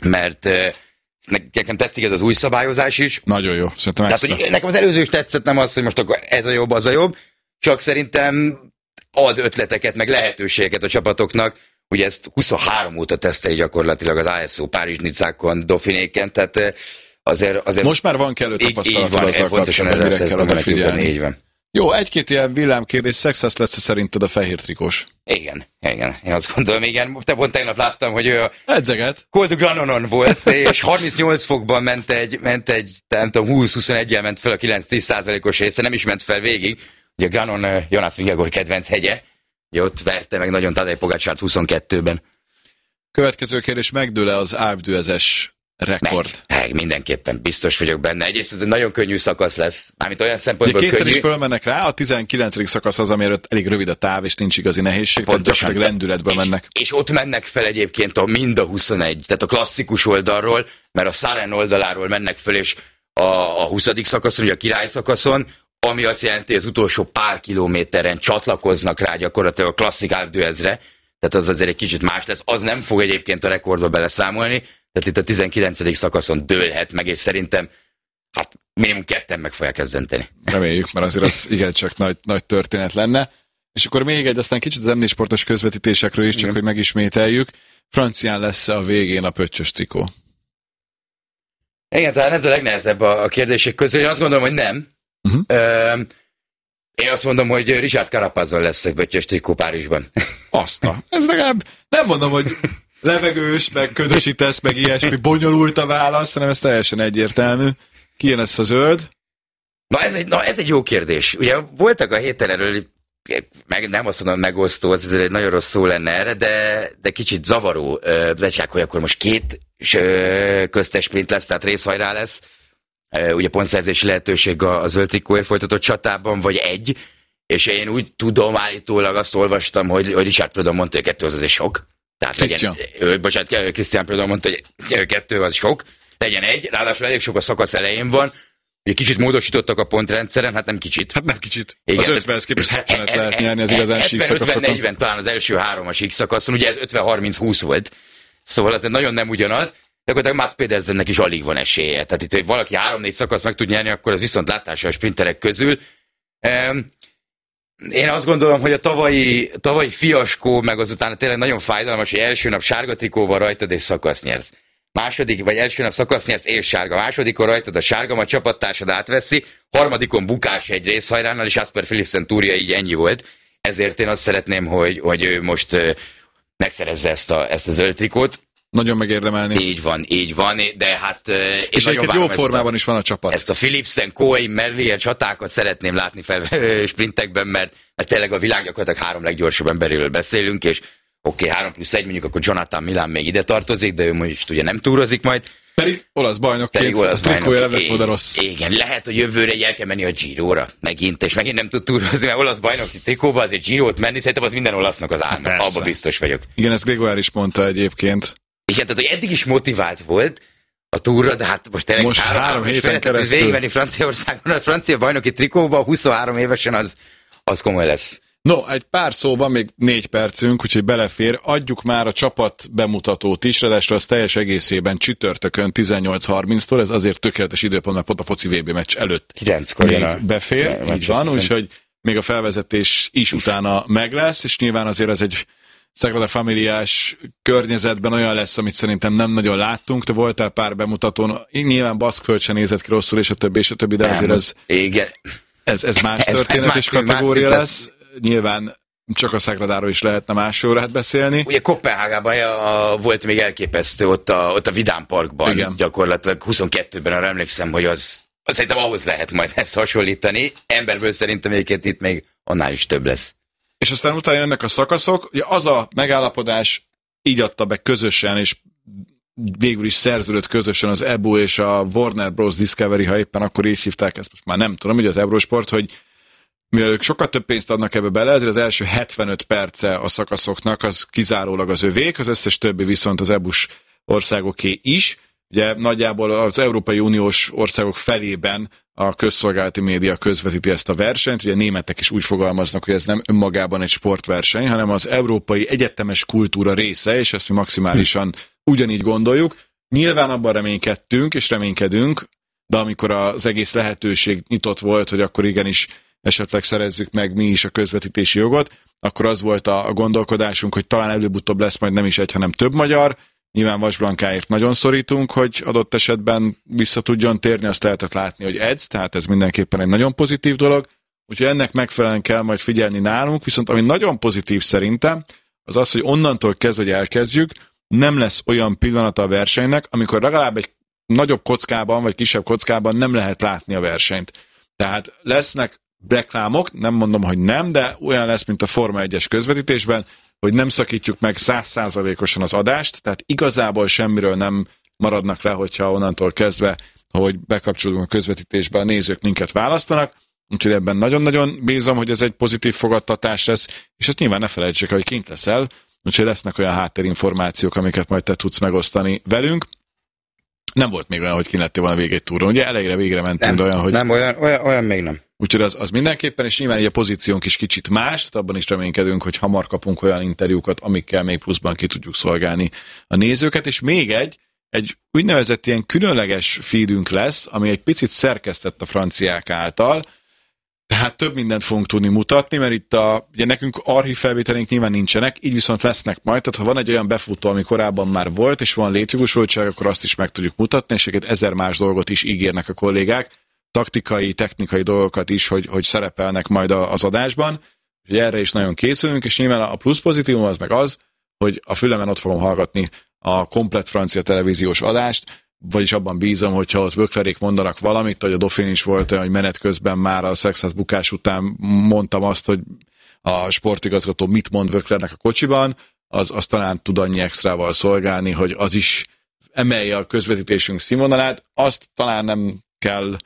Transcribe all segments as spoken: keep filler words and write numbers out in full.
mert nekem tetszik ez az új szabályozás is. Nagyon jó, szerintem extra. Tehát, hogy nekem az előző is tetszett, nem az, hogy most akkor ez a jobb, az a jobb, csak szerintem ad ötleteket, meg lehetőségeket a csapatoknak. Ugye ezt huszonhárom óta teszteli gyakorlatilag az á es o Párizs-Nicákon, Dauphinéken, tehát azért, azért... Most már van kellő tapasztalatod azzal kapcsolatban, mire kell odafigyelni. Így van. Jó, egy-két ilyen villámkérdés, Szexász lesz szerinted a fehér trikós? Igen, igen, én azt gondolom, igen. Te pont tegnap láttam, hogy ő a Edzeget. Col du Granonon volt, és harmincnyolc fokban ment egy, ment egy nem tudom, húsz-huszonegyel ment fel a kilenc-tíz százalékos része, nem is ment fel végig. Ugye Granon Jonas Vingegaard kedvenc hegye, ugye ott verte meg nagyon Tadej Pogačart huszonkettőben. Következő kérdés, megdől-e az Alpe d'Huezes rekord? Meg, meg, mindenképpen biztos vagyok benne. Egyrészt ez egy nagyon könnyű szakasz lesz, mármint olyan szempontból könnyű. Kétszer is fölmennek rá, a tizenkilencedik szakasz az, amire elég rövid a táv, és nincs igazi nehézség, tehát gyakorlatilag lendületből mennek. És ott mennek fel egyébként a mind a huszonegy, tehát a klasszikus oldalról, mert a Saren oldaláról mennek fel, és a, a huszadik szakaszon, ugye a király szakaszon, ami azt jelenti, hogy az utolsó pár kilométeren csatlakoznak rá gyakorlatilag a klasszik Alpe d'Huezre, tehát az azért egy kicsit más lesz. Az nem fog egyébként a rekordba beleszámolni, tehát itt a tizenkilencedik szakaszon dőlhet meg, és szerintem hát minimum ketten meg fogják ezt dönteni. Reméljük, mert azért az igencsak nagy, nagy történet lenne. És akkor még egy, aztán kicsit az em négy sportos közvetítésekről is, csak Igen. hogy megismételjük. Francián lesz a végén a pöttyös trikó? Igen, talán ez a legnehezebb a, a kérdések közül. Én azt gondolom, hogy nem. Uh-huh. Ö, én azt mondom, hogy Richard Carapazzal lesz egy pöttyös trikó Párizsban. Aztna. Ez legalább nem mondom, hogy levegős, meg ködösítesz, meg ilyesmi, bonyolult a válasz, hanem ez teljesen egyértelmű. Ki lesz a zöld? Na ez egy, na ez egy jó kérdés. Ugye voltak a héten erről, meg, nem azt mondom megosztó, ez egy nagyon rossz szó lenne erre, de, de kicsit zavaró pletykák, hogy akkor most két köztes sprint lesz, tehát részhajrá lesz. Ugye pontszerzési lehetőség a, a zöld trikóért folytatott csatában, vagy egy, és én úgy tudom, állítólag azt olvastam, hogy, hogy Richard Prudhomme mondta, hogy kettő az azért sok. Tehát legyen, ő, bocsánat, Christian Prudhomme mondta, hogy kettő az sok, legyen egy, ráadásul elég sok a szakasz elején van, ugye kicsit módosítottak a pontrendszeren, hát nem kicsit. Hát nem kicsit. Igen, az ötvenhez képest hetvenet lehet nyerni az igazán sík szakaszokon. hetven negyven talán az első három a sík szakaszon, ugye ez ötven harminc húsz volt, szóval ez nagyon nem ugyanaz. De akkor Mats Pedersennek is alig van esélye. Tehát itt, hogy valaki három-négy szakasz meg tud nyerni, akkor az viszont látása a sprinterek közül. Én azt gondolom, hogy a tavalyi, tavalyi fiaskó, meg azután tényleg nagyon fájdalmas, hogy első nap sárga trikóval rajtad és szakasz nyersz. Második, vagy első nap szakasz nyersz és sárga. Másodikon rajtad a sárga, majd csapattársad átveszi. Harmadikon bukás egy részhajránál, és Jasper Philipsen túrja így ennyi volt. Ezért én azt szeretném, hogy, hogy ő most megszerezze ezt a, ezt a zöld trikót. Nagyon megérdemelni. Így van, így van, de hát... És egyébként jó formában a, is van a csapat. Ezt a Philipsen, Coy, Merlier csatákat szeretném látni fel sprintekben, mert, mert tényleg a világ gyakorlatilag három leggyorsabb emberéről beszélünk, és oké, okay, három plusz egy, mondjuk akkor Jonathan Milan még ide tartozik, de ő most ugye nem túrozik majd. Pedig olasz bajnokként, a trikója nem lett volna rossz. Igen, lehet, hogy jövőre egy el kell menni a Giro-ra megint, és megint nem tud túrozni, mert olasz bajnoki trikóba azért Girot menni, szerintem az minden olasznak az álma, abban biztos vagyok. Igen, ezt Grégoire is mondta egyébként. Igen, tehát, hogy eddig is motivált volt a túra, de hát most tényleg most három, három héten keresztül végigvenni Franciaországon, a francia bajnoki trikóba, huszonhárom évesen az, az komoly lesz. No, egy pár szóban, még négy percünk, úgyhogy belefér. Adjuk már a csapat bemutatót is, ráadásul az teljes egészében csütörtökön tizennyolc harminctól, ez azért tökéletes időpont, mert pont a foci vé bé meccs előtt kilenckor jön a befér, így van, úgyhogy még a felvezetés is utána meg lesz, és nyilván azért ez egy Sagrada Familiás környezetben olyan lesz, amit szerintem nem nagyon láttunk. Te voltál pár bemutatón, nyilván Baszkföld sem nézett ki rosszul, és a többi, és a többi, de azért ez, igen. ez, ez más történet ez, ez és más, kategória más lesz. Nyilván csak a Sagradáról is lehetne másról hát beszélni. Ugye Koppenhágában a, volt még elképesztő ott a, ott a Vidám Parkban, igen. Gyakorlatilag huszonkettőben arra emlékszem, hogy az, az szerintem ahhoz lehet majd ezt hasonlítani. Emberből szerintem egyébként itt még annál is több lesz. És aztán utána jönnek a szakaszok. Ugye az a megállapodás így adta be közösen, és végül is szerződött közösen az e bu és a Warner Bros. Discovery, ha éppen akkor így hívták, ezt most már nem tudom, ugye az Eurosport, hogy mivel ők sokkal több pénzt adnak ebbe bele, ezért az első hetvenöt perce a szakaszoknak az kizárólag az övék, az összes többi viszont az e bus országoké is. Ugye nagyjából az Európai Uniós országok felében a közszolgálati média közvetíti ezt a versenyt, ugye a németek is úgy fogalmaznak, hogy ez nem önmagában egy sportverseny, hanem az európai egyetemes kultúra része, és ezt mi maximálisan ugyanígy gondoljuk. Nyilván abban reménykedtünk, és reménykedünk, de amikor az egész lehetőség nyitott volt, hogy akkor igenis esetleg szerezzük meg mi is a közvetítési jogot, akkor az volt a gondolkodásunk, hogy talán előbb-utóbb lesz majd nem is egy, hanem több magyar. Nyilván Vas Blankáért nagyon szorítunk, hogy adott esetben vissza tudjon térni, azt lehetett látni, hogy edz, tehát ez mindenképpen egy nagyon pozitív dolog. Úgyhogy ennek megfelelően kell majd figyelni nálunk, viszont ami nagyon pozitív szerintem, az az, hogy onnantól kezdve, hogy elkezdjük, nem lesz olyan pillanata a versenynek, amikor legalább egy nagyobb kockában, vagy kisebb kockában nem lehet látni a versenyt. Tehát lesznek reklámok, nem mondom, hogy nem, de olyan lesz, mint a Forma egyes közvetítésben, hogy nem szakítjuk meg száz százalékosan az adást, tehát igazából semmiről nem maradnak le, hogyha onnantól kezdve, hogy bekapcsolódunk a közvetítésbe, a nézők minket választanak, úgyhogy ebben nagyon-nagyon bízom, hogy ez egy pozitív fogadtatás lesz, és ezt nyilván ne felejtsék, hogy kint leszel, úgyhogy lesznek olyan háttérinformációk, amiket majd te tudsz megosztani velünk. Nem volt még olyan, hogy ki lettél volna végig egy túron, ugye elejére végre mentünk, nem, olyan, hogy... Nem, olyan, olyan, olyan még nem. Úgyhogy az, az mindenképpen, és nyilván a pozíciónk is kicsit más, tehát abban is reménykedünk, hogy hamar kapunk olyan interjúkat, amikkel még pluszban ki tudjuk szolgálni a nézőket, és még egy, egy úgynevezett ilyen különleges feedünk lesz, ami egy picit szerkesztett a franciák által, tehát több mindent fogunk tudni mutatni, mert itt a, ugye nekünk archív felvételénk nyilván nincsenek, így viszont lesznek majd, tehát ha van egy olyan befutó, ami korábban már volt, és van létjogosultság, akkor azt is meg tudjuk mutatni, és egyébként ezer más dolgot is ígérnek a kollégák, taktikai, technikai dolgokat is, hogy, hogy szerepelnek majd az adásban, úgyhogy erre is nagyon készülünk, és nyilván a plusz pozitívum az meg az, hogy a fülemen ott fogom hallgatni a komplett francia televíziós adást, vagyis abban bízom, hogyha ott Vöklerék mondanak valamit, hogy a Dauphin is volt olyan, hogy menet közben már a Szexász bukás után mondtam azt, hogy a sportigazgató mit mond Vöklernek a kocsiban, az, az talán tud annyi extrával szolgálni, hogy az is emelje a közvetítésünk színvonalát, azt talán nem kell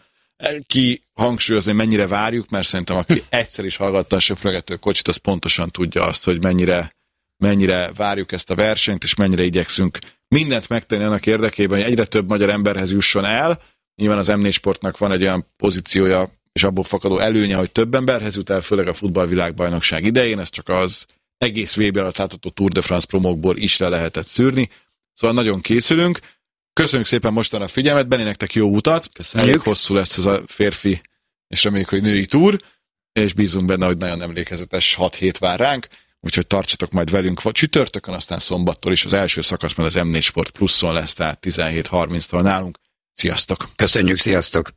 ki hangsúlyozni, mennyire várjuk, mert szerintem aki egyszer is hallgatta a söprögető kocsit, az pontosan tudja azt, hogy mennyire, mennyire várjuk ezt a versenyt, és mennyire igyekszünk mindent megtenni annak érdekében, hogy egyre több magyar emberhez jusson el. Nyilván az em négy Sportnak van egy olyan pozíciója, és abból fakadó előnye, hogy több emberhez jut el, főleg a futballvilágbajnokság idején, ez csak az egész vé bé alatt látható Tour de France promókból is le lehetett szűrni. Szóval nagyon készülünk. Köszönjük szépen mostan a figyelmet, Benni, nektek jó utat. Köszönjük. Elég hosszú lesz ez a férfi, és reméljük, hogy női túr, és bízunk benne, hogy nagyon emlékezetes hat hét vár ránk, úgyhogy tartsatok majd velünk csütörtökön, aztán szombattól is az első szakasz, mert az em négy Sport Pluszon lesz, tehát tizenhét harminctól nálunk. Sziasztok! Köszönjük, sziasztok!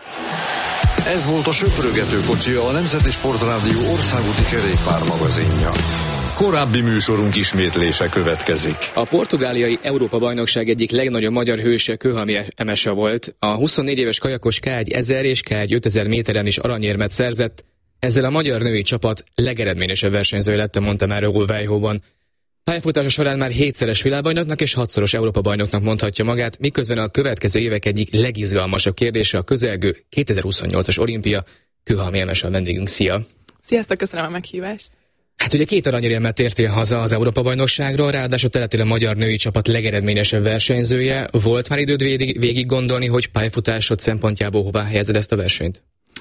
Ez volt a Söprögető kocsia, a Nemzeti Sportrádió országúti kerékpár magazinja. Korábbi műsorunk ismétlése következik. A portugáliai Európa-bajnokság egyik legnagyobb magyar hőse Kőhalmi Emese volt. A huszonnégy éves kajakos ká egy ezer és ká egy ötezer méteren is aranyérmet szerzett. Ezzel a magyar női csapat legeredményesebb versenyzője lett a Montemaro Vejhóban. Pályafutása során már hétszeres világbajnoknak és hatszoros Európa-bajnoknak mondhatja magát, miközben a következő évek egyik legizgalmasabb kérdése a közelgő kétezer-huszonnyolcas olimpia. Kőhalmi Emese a vendégünk. Szia! Sziasztok, köszönöm a meghívást! Hát ugye két aranyérmet értél haza az Európa-bajnokságról, ráadásul te lettél a magyar női csapat legeredményesebb versenyzője. Volt már időd végig, végig gondolni, hogy pályafutásod szempontjából hová helyezed ezt a versenyt?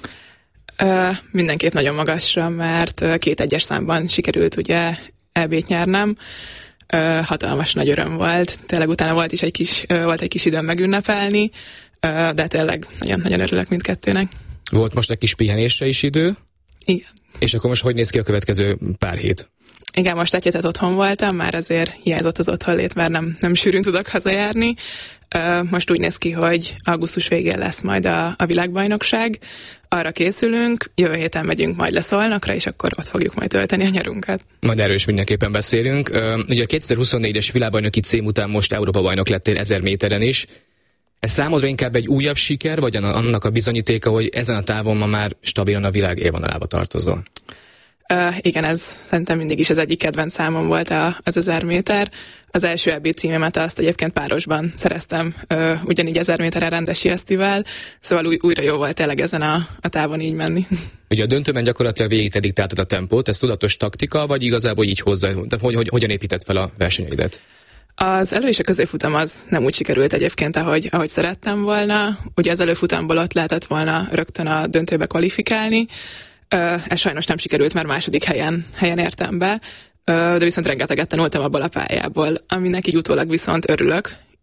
Ö, mindenképp nagyon magasra, mert két egyes számban sikerült ugye é bét nyernem. Ö, hatalmas nagy öröm volt. Tényleg utána volt is egy kis, ö, volt egy kis időm megünnepelni, ö, de tényleg nagyon-nagyon örülök mindkettőnek. Volt most egy kis pihenésre is idő? Igen. És akkor most hogy néz ki a következő pár hét? Igen, most egy hétet otthon voltam, már azért hiányzott az otthonlét, mert nem, nem sűrűn tudok hazajárni. Most úgy néz ki, hogy augusztus végén lesz majd a, a világbajnokság. Arra készülünk, jövő héten megyünk majd le Szolnokra, és akkor ott fogjuk majd tölteni a nyarunkat. Majd erről is mindenképpen beszélünk. Ugye a kétezer-huszonnégyes világbajnoki cím után most Európa-bajnok lettél ezer méteren is. Ez számodra inkább egy újabb siker, vagy annak a bizonyítéka, hogy ezen a távon ma már stabilan a világ élvonalába tartozol? Uh, igen, ez szerintem mindig is az egyik kedvenc számom volt a, az ezer méter. Az első é bé címemet azt egyébként párosban szereztem, uh, ugyanígy ezer méteren Rendesi Esztivel, szóval új, újra jó volt tényleg ezen a, a távon így menni. Ugye a döntőben gyakorlatilag végig te diktáltad a tempót, ez tudatos taktika, vagy igazából így hozzá, de hogy, hogy, hogyan épített fel a versenyeidet? Az elő és a középfutam az nem úgy sikerült egyébként, ahogy, ahogy szerettem volna. Ugye az előfutamból ott lehetett volna rögtön a döntőbe kvalifikálni. Ez sajnos nem sikerült, mert második helyen, helyen értem be, de viszont rengeteget tanultam abból a pályából, aminek így utólag viszont örülök,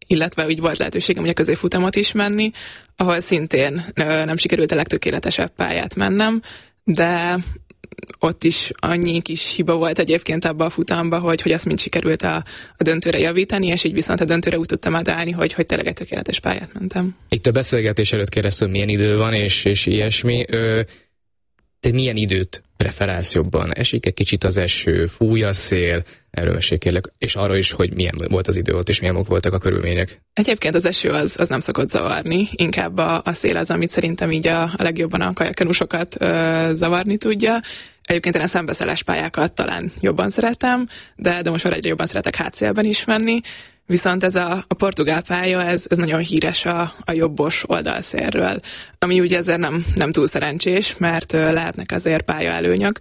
illetve úgy volt lehetőségem, hogy a középfutamot is menni, ahol szintén nem sikerült a legtökéletesebb pályát mennem, de ott is annyi kis hiba volt egyébként abban a futamba, hogy, hogy azt mind sikerült a, a döntőre javítani, és így viszont a döntőre úgy tudtam átállni, hogy, hogy tényleg egy tökéletes pályát mentem. Itt a beszélgetés előtt kérdeztem, milyen idő van, és, és ilyesmi. Ö, te milyen időt preferálsz jobban? Esik egy kicsit az eső, fúj a szél, erről mesélj kérlek, és arra is, hogy milyen volt az idő ott, és milyen voltak a körülmények. Egyébként az eső az, az nem szokott zavarni, inkább a, a szél az, amit szerintem így a, a legjobban a kajakenusokat ö, zavarni tudja. Egyébként én a szembeszeles pályákat talán jobban szeretem, de, de most már egyre jobban szeretek hátszélben is menni. Viszont ez a, a portugál pálya, ez, ez nagyon híres a, a jobbos oldalszélről, ami ugye ezért nem, nem túl szerencsés, mert ö, lehetnek azért pályaelőnyök.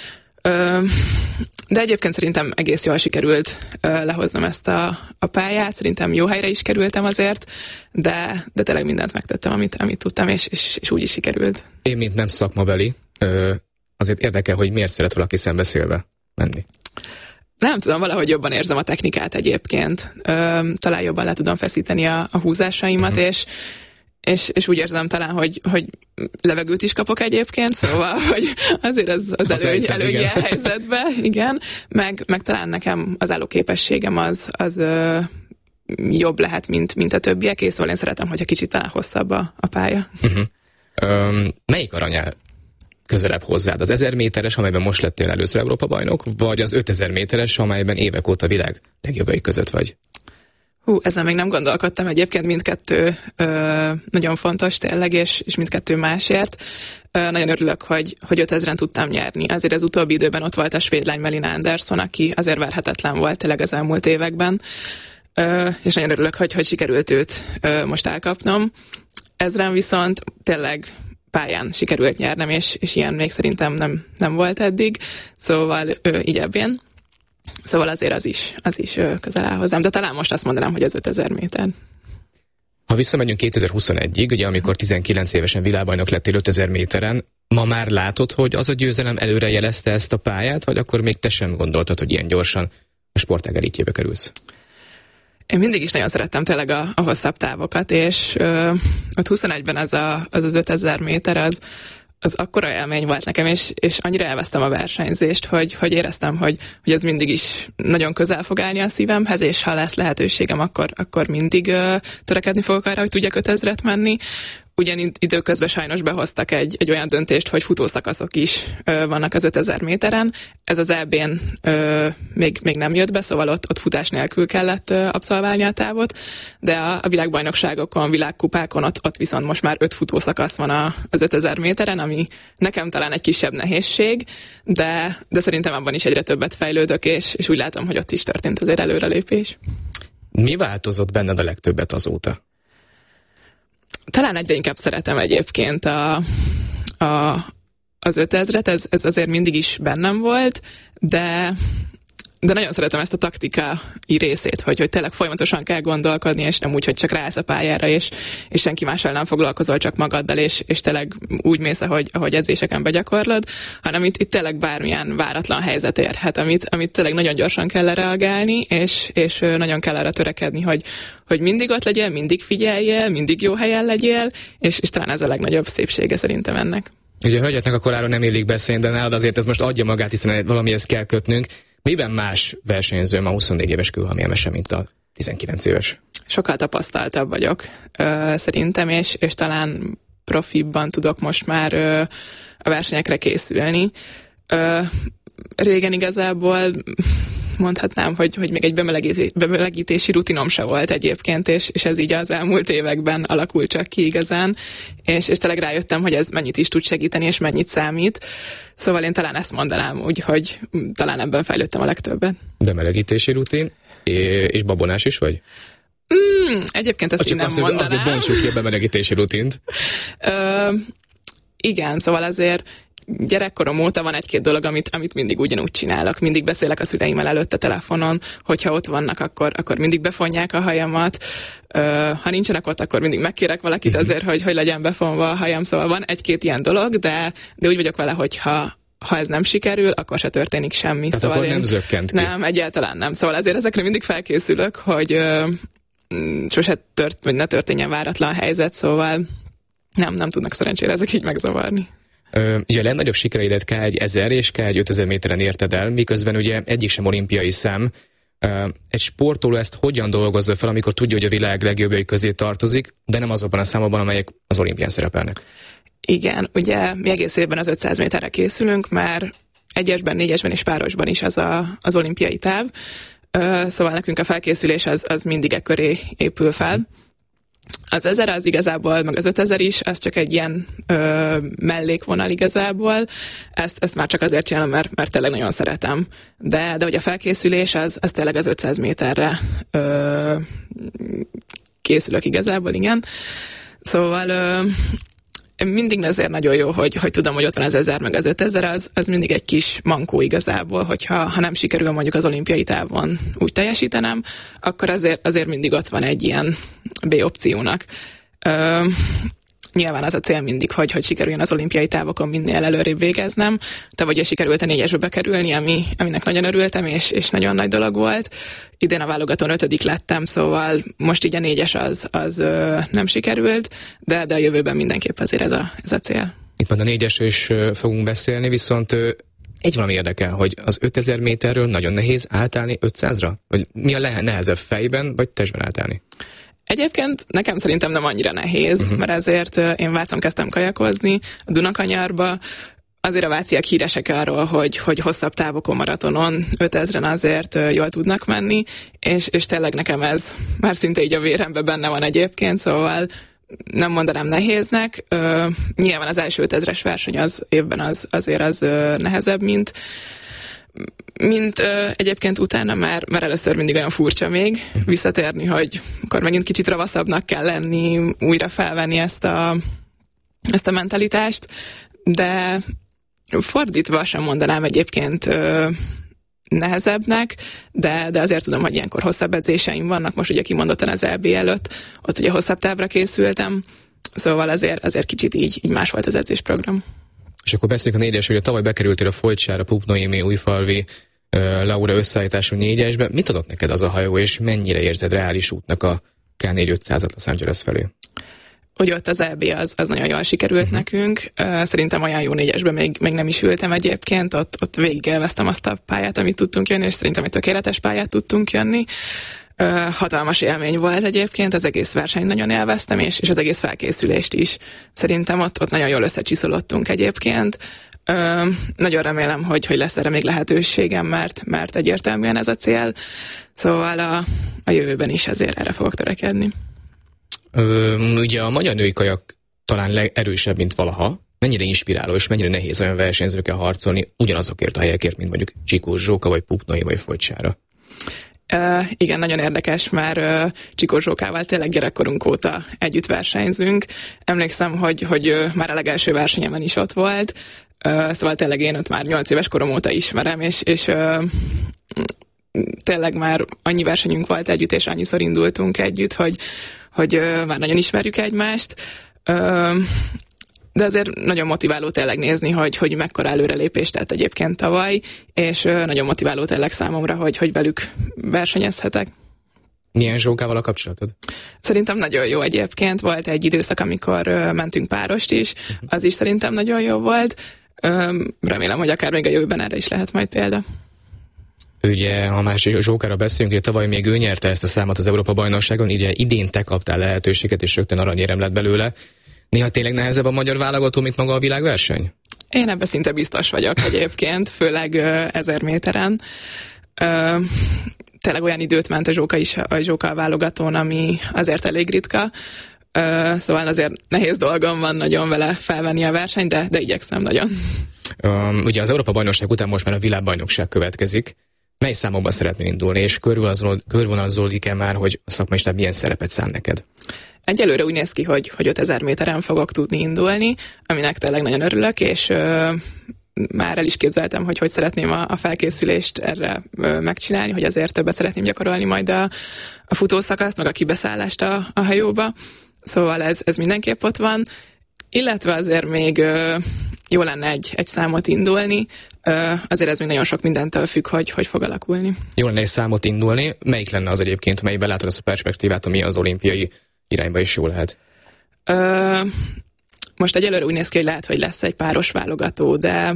Ö, de egyébként szerintem egész jól sikerült ö, lehoznom ezt a, a pályát, szerintem jó helyre is kerültem azért, de, de tényleg mindent megtettem, amit, amit tudtam, és, és, és úgy is sikerült. Én, mint nem szakmabeli, ö, azért érdekel, hogy miért szeret valaki szembeszélve menni. Nem tudom, valahogy jobban érzem a technikát egyébként. Ö, talán jobban le tudom feszíteni a, a húzásaimat, uh-huh. és, és, és úgy érzem talán, hogy, hogy levegőt is kapok egyébként, szóval, hogy azért az, az, az előny, előny ilyen helyzetben, igen. Meg, meg talán nekem az állóképességem az, az ö, jobb lehet, mint, mint a többiek, és szóval én szeretem, hogyha kicsit talán hosszabb a, a pálya. Uh-huh. Um, melyik aranyál közelebb hozzád? Az ezer méteres, amelyben most lettél először Európa bajnok, vagy az ötezer méteres, amelyben évek óta világ legjobbai között vagy? Hú, ezen még nem gondolkodtam, egyébként mindkettő ö, nagyon fontos tényleg, és, és mindkettő másért. Ö, nagyon örülök, hogy, hogy ötezren tudtam nyerni. Azért az utóbbi időben ott volt a svéd lány Melina Andersson, aki azért verhetetlen volt tényleg az elmúlt években, ö, és nagyon örülök, hogy, hogy sikerült őt ö, most elkapnom. Ezren viszont tényleg pályán sikerült nyernem, és, és ilyen még szerintem nem, nem volt eddig, szóval ő, így ebben. Szóval azért az is, az is közel áll hozzám, de talán most azt mondanám, hogy az ötezer méter. Ha visszamegyünk kétezer-huszonegyig, ugye amikor tizenkilenc évesen világbajnok lettél ötezer méteren, ma már látod, hogy az a győzelem előre jelezte ezt a pályát, vagy akkor még te sem gondoltad, hogy ilyen gyorsan a sportág elitjébe kerülsz? Én mindig is nagyon szerettem tényleg a, a hosszabb távokat, és ö, ott huszonegyben az a, az, az ötezer méter, az, az akkora élmény volt nekem, és, és annyira elvesztem a versenyzést, hogy, hogy éreztem, hogy, hogy ez mindig is nagyon közel fog állni a szívemhez, és ha lesz lehetőségem, akkor, akkor mindig ö, törekedni fogok arra, hogy tudjak ötezret menni. Ugyan időközben sajnos behoztak egy, egy olyan döntést, hogy futószakaszok is ö, vannak az ötezer méteren. Ez az é bén ö, még, még nem jött be, szóval ott, ott futás nélkül kellett ö, abszolválni a távot, de a, a világbajnokságokon, világkupákon ott, ott viszont most már öt futószakasz van a, az ötezer méteren, ami nekem talán egy kisebb nehézség, de, de szerintem abban is egyre többet fejlődök, és, és úgy látom, hogy ott is történt azért előrelépés. Mi változott benned a legtöbbet azóta? Talán egyre inkább szeretem egyébként a, a, az ötezret, ez, ez azért mindig is bennem volt, de, de nagyon szeretem ezt a taktikai részét, hogy, hogy tényleg folyamatosan kell gondolkodni, és nem úgy, hogy csak ráállsz a pályára, és, és senki mással nem foglalkozol, csak magaddal, és, és tényleg úgy mész, ahogy, ahogy edzéseken begyakorlod, hanem itt, itt tényleg bármilyen váratlan helyzet érhet, amit, amit tényleg nagyon gyorsan kell reagálni, és, és nagyon kell arra törekedni, hogy, hogy mindig ott legyél, mindig figyeljél, mindig jó helyen legyél, és, és talán ez a legnagyobb szépsége szerintem ennek. Ugye a hölgyeknek a koráról nem illik beszélni, de nálad azért ez most adja magát, hiszen valamihez kell kötnünk. Miben más versenyző ma huszonnégy éves külhalmi emese, mint a tizenkilenc éves? Sokkal tapasztaltabb vagyok, ö, szerintem, és, és talán profibban tudok most már ö, a versenyekre készülni. Ö, régen igazából mondhatnám, hogy, hogy még egy bemelegítési, bemelegítési rutinom se volt egyébként, és, és ez így az elmúlt években alakult csak ki igazán, és, és tényleg rájöttem, hogy ez mennyit is tud segíteni, és mennyit számít. Szóval én talán ezt mondanám úgy, hogy talán ebben fejlődtem a legtöbbet. Bemelegítési rutin, és babonás is vagy? Mm, egyébként ezt csak én nem azért, mondanám. Azért bontsuk ki a bemelegítési rutint. Ö, igen, szóval azért gyerekkorom óta van egy-két dolog, amit, amit mindig ugyanúgy csinálok. Mindig beszélek a szüleimmel előtte telefonon, hogyha ott vannak, akkor, akkor mindig befonják a hajamat. Ö, ha nincsenek ott, akkor mindig megkérek valakit azért, hogy, hogy legyen befonva a hajam. Szóval van egy-két ilyen dolog, de, de úgy vagyok vele, hogyha ha ez nem sikerül, akkor se történik semmi. Tehát szóval akkor én, nem zökkent ki. Nem, egyáltalán nem. Szóval azért ezekre mindig felkészülök, hogy, sose tört, vagy ne történjen váratlan helyzet, szóval nem, nem tudnak szerencsére ezek így megzavarni. Ö, ugye a legnagyobb sikereidet ká egy ezer és ká egy ötezer méteren érted el, miközben ugye egyik sem olimpiai szám. Ö, egy sportoló ezt hogyan dolgozza fel, amikor tudja, hogy a világ legjobbjai közé tartozik, de nem azokban a számokban, amelyek az olimpián szerepelnek? Igen, ugye mi egész évben az ötszáz méterre készülünk, már egyesben, négyesben és párosban is az a, az olimpiai táv, ö, szóval nekünk a felkészülés az, az mindig e köré épül fel. Az ezer az igazából, meg az ötezer is, az csak egy ilyen ö, mellékvonal igazából. Ezt, ezt már csak azért csinálom, mert, mert tényleg nagyon szeretem. De, de hogy a felkészülés az, az tényleg az ötszáz méterre ö, készülök igazából, igen. Szóval ö, mindig azért nagyon jó, hogy, hogy tudom, hogy ott van az ezer, meg az ötezer, az, az mindig egy kis mankó igazából, hogyha ha nem sikerül mondjuk az olimpiai távon úgy teljesítenem, akkor azért, azért mindig ott van egy ilyen B-opciónak. Ö, nyilván az a cél mindig, hogy, hogy sikerüljön az olimpiai távokon minél előrébb végeznem. Tavaly ugye sikerült a négyesbe bekerülni, ami, aminek nagyon örültem, és, és nagyon nagy dolog volt. Idén a válogatón ötödik lettem, szóval most így a négyes az, az ö, nem sikerült, de, de a jövőben mindenképp azért ez a, ez a cél. Itt majd a négyesről is fogunk beszélni, viszont ö, egy valami érdekel, hogy az ötezer méterről nagyon nehéz átállni ötszázra? Vagy mi a le- nehezebb, fejben vagy testben átállni? Egyébként nekem szerintem nem annyira nehéz, uh-huh. mert ezért én Vácon kezdtem kajakozni, a Dunakanyarba. Azért a váciak híresek arról, hogy, hogy hosszabb távokon, maratonon, ötezren azért jól tudnak menni, és, és tényleg nekem ez már szinte így a véremben benne van egyébként, szóval nem mondanám nehéznek. Uh, nyilván az első ötezres verseny az évben az, azért az uh, nehezebb, mint mint ö, egyébként utána már, már először mindig olyan furcsa még visszatérni, hogy akkor megint kicsit ravaszabbnak kell lenni, újra felvenni ezt a, ezt a mentalitást, de fordítva sem mondanám egyébként ö, nehezebbnek, de, de azért tudom, hogy ilyenkor hosszabb edzéseim vannak, most ugye kimondottan az é bé előtt, ott ugye hosszabb távra készültem, szóval azért, azért kicsit így, így más volt az edzésprogram. És akkor beszéljünk a négyesről, hogy tavaly bekerültél a Folytsára, Pup Noémi, Újfalvi, uh, Laura összeállítású négyesbe. Mit adott neked az a hajó, és mennyire érzed reális útnak a ká négy ötszázat Los Angeles felé? Hogy ott az é bé az, az nagyon jól sikerült uh-huh. nekünk. Uh, szerintem olyan jó négyesben még, még nem is ültem egyébként, ott, ott végig élveztem azt a pályát, amit tudtunk jönni, és szerintem egy tökéletes pályát tudtunk jönni. Uh, hatalmas élmény volt egyébként, az egész versenyt nagyon élveztem, és, és az egész felkészülést is. Szerintem ott, ott nagyon jól összecsiszolottunk egyébként. Uh, nagyon remélem, hogy, hogy lesz erre még lehetőségem, mert, mert egyértelműen ez a cél. Szóval a, a jövőben is azért erre fogok törekedni. Ö, ugye a magyar női kajak talán legerősebb, mint valaha. Mennyire inspiráló, és mennyire nehéz olyan versenyzőkkel harcolni ugyanazokért a helyekért, mint mondjuk Csikós Zsóka, vagy Pup Noémi, vagy Folytsára? Uh, igen, nagyon érdekes, már uh, Csikós Zsókával tényleg gyerekkorunk óta együtt versenyzünk. Emlékszem, hogy, hogy uh, már a legelső versenyemen is ott volt, uh, szóval tényleg én ott már nyolc éves korom óta ismerem, és, és uh, tényleg már annyi versenyünk volt együtt, és annyiszor indultunk együtt, hogy, hogy uh, már nagyon ismerjük egymást. Uh, de azért nagyon motiváló tényleg nézni, hogy, hogy mekkora előrelépést tett egyébként tavaly, és uh, nagyon motiváló tényleg számomra, hogy, hogy velük versenyezhetek. Milyen Zsókával a kapcsolatod? Szerintem nagyon jó egyébként. Volt egy időszak, amikor uh, mentünk párost is, az is szerintem nagyon jó volt. Uh, remélem, hogy akár még a jövőben erre is lehet majd példa. Ugye, ha már Zsókára beszélünk, hogy tavaly még ő nyerte ezt a számot az Európa-bajnokságon, ugye idén te kaptál lehetőséget, és rögtön aranyérem lett belőle. Néha tényleg nehezebb a magyar válogató, mint maga a világverseny? Én ebben szinte biztos vagyok egyébként, főleg uh, ezer méteren. Uh, tényleg olyan időt ment a Zsóka is, a Zsóka válogatón, ami azért elég ritka. Uh, szóval azért nehéz dolgom van nagyon vele felvenni a versenyt, de, de igyekszem nagyon. Um, ugye az Európa-bajnokság után most már a világbajnokság következik. Mely számokban szeretnél indulni, és körvonalazódik-e már, hogy a szakmai stáb milyen szerepet szán neked? Egyelőre úgy néz ki, hogy, hogy ötezer méteren fogok tudni indulni, aminek tényleg nagyon örülök, és ö, már el is képzeltem, hogy hogy szeretném a, a felkészülést erre ö, megcsinálni, hogy azért többet szeretném gyakorolni majd a, a futószakaszt, meg a kibeszállást a, a hajóba. Szóval ez, ez mindenképp ott van. Illetve azért még ö, jó lenne egy, egy számot indulni, azért ez még nagyon sok mindentől függ, hogy hogy fog alakulni. Jó lenne egy számot indulni, melyik lenne az egyébként, melyben látod ezt a perspektívát, ami az olimpiai irányba is jó lehet? Ö, most egyelőre úgy néz ki, hogy lehet, hogy lesz egy páros válogató, de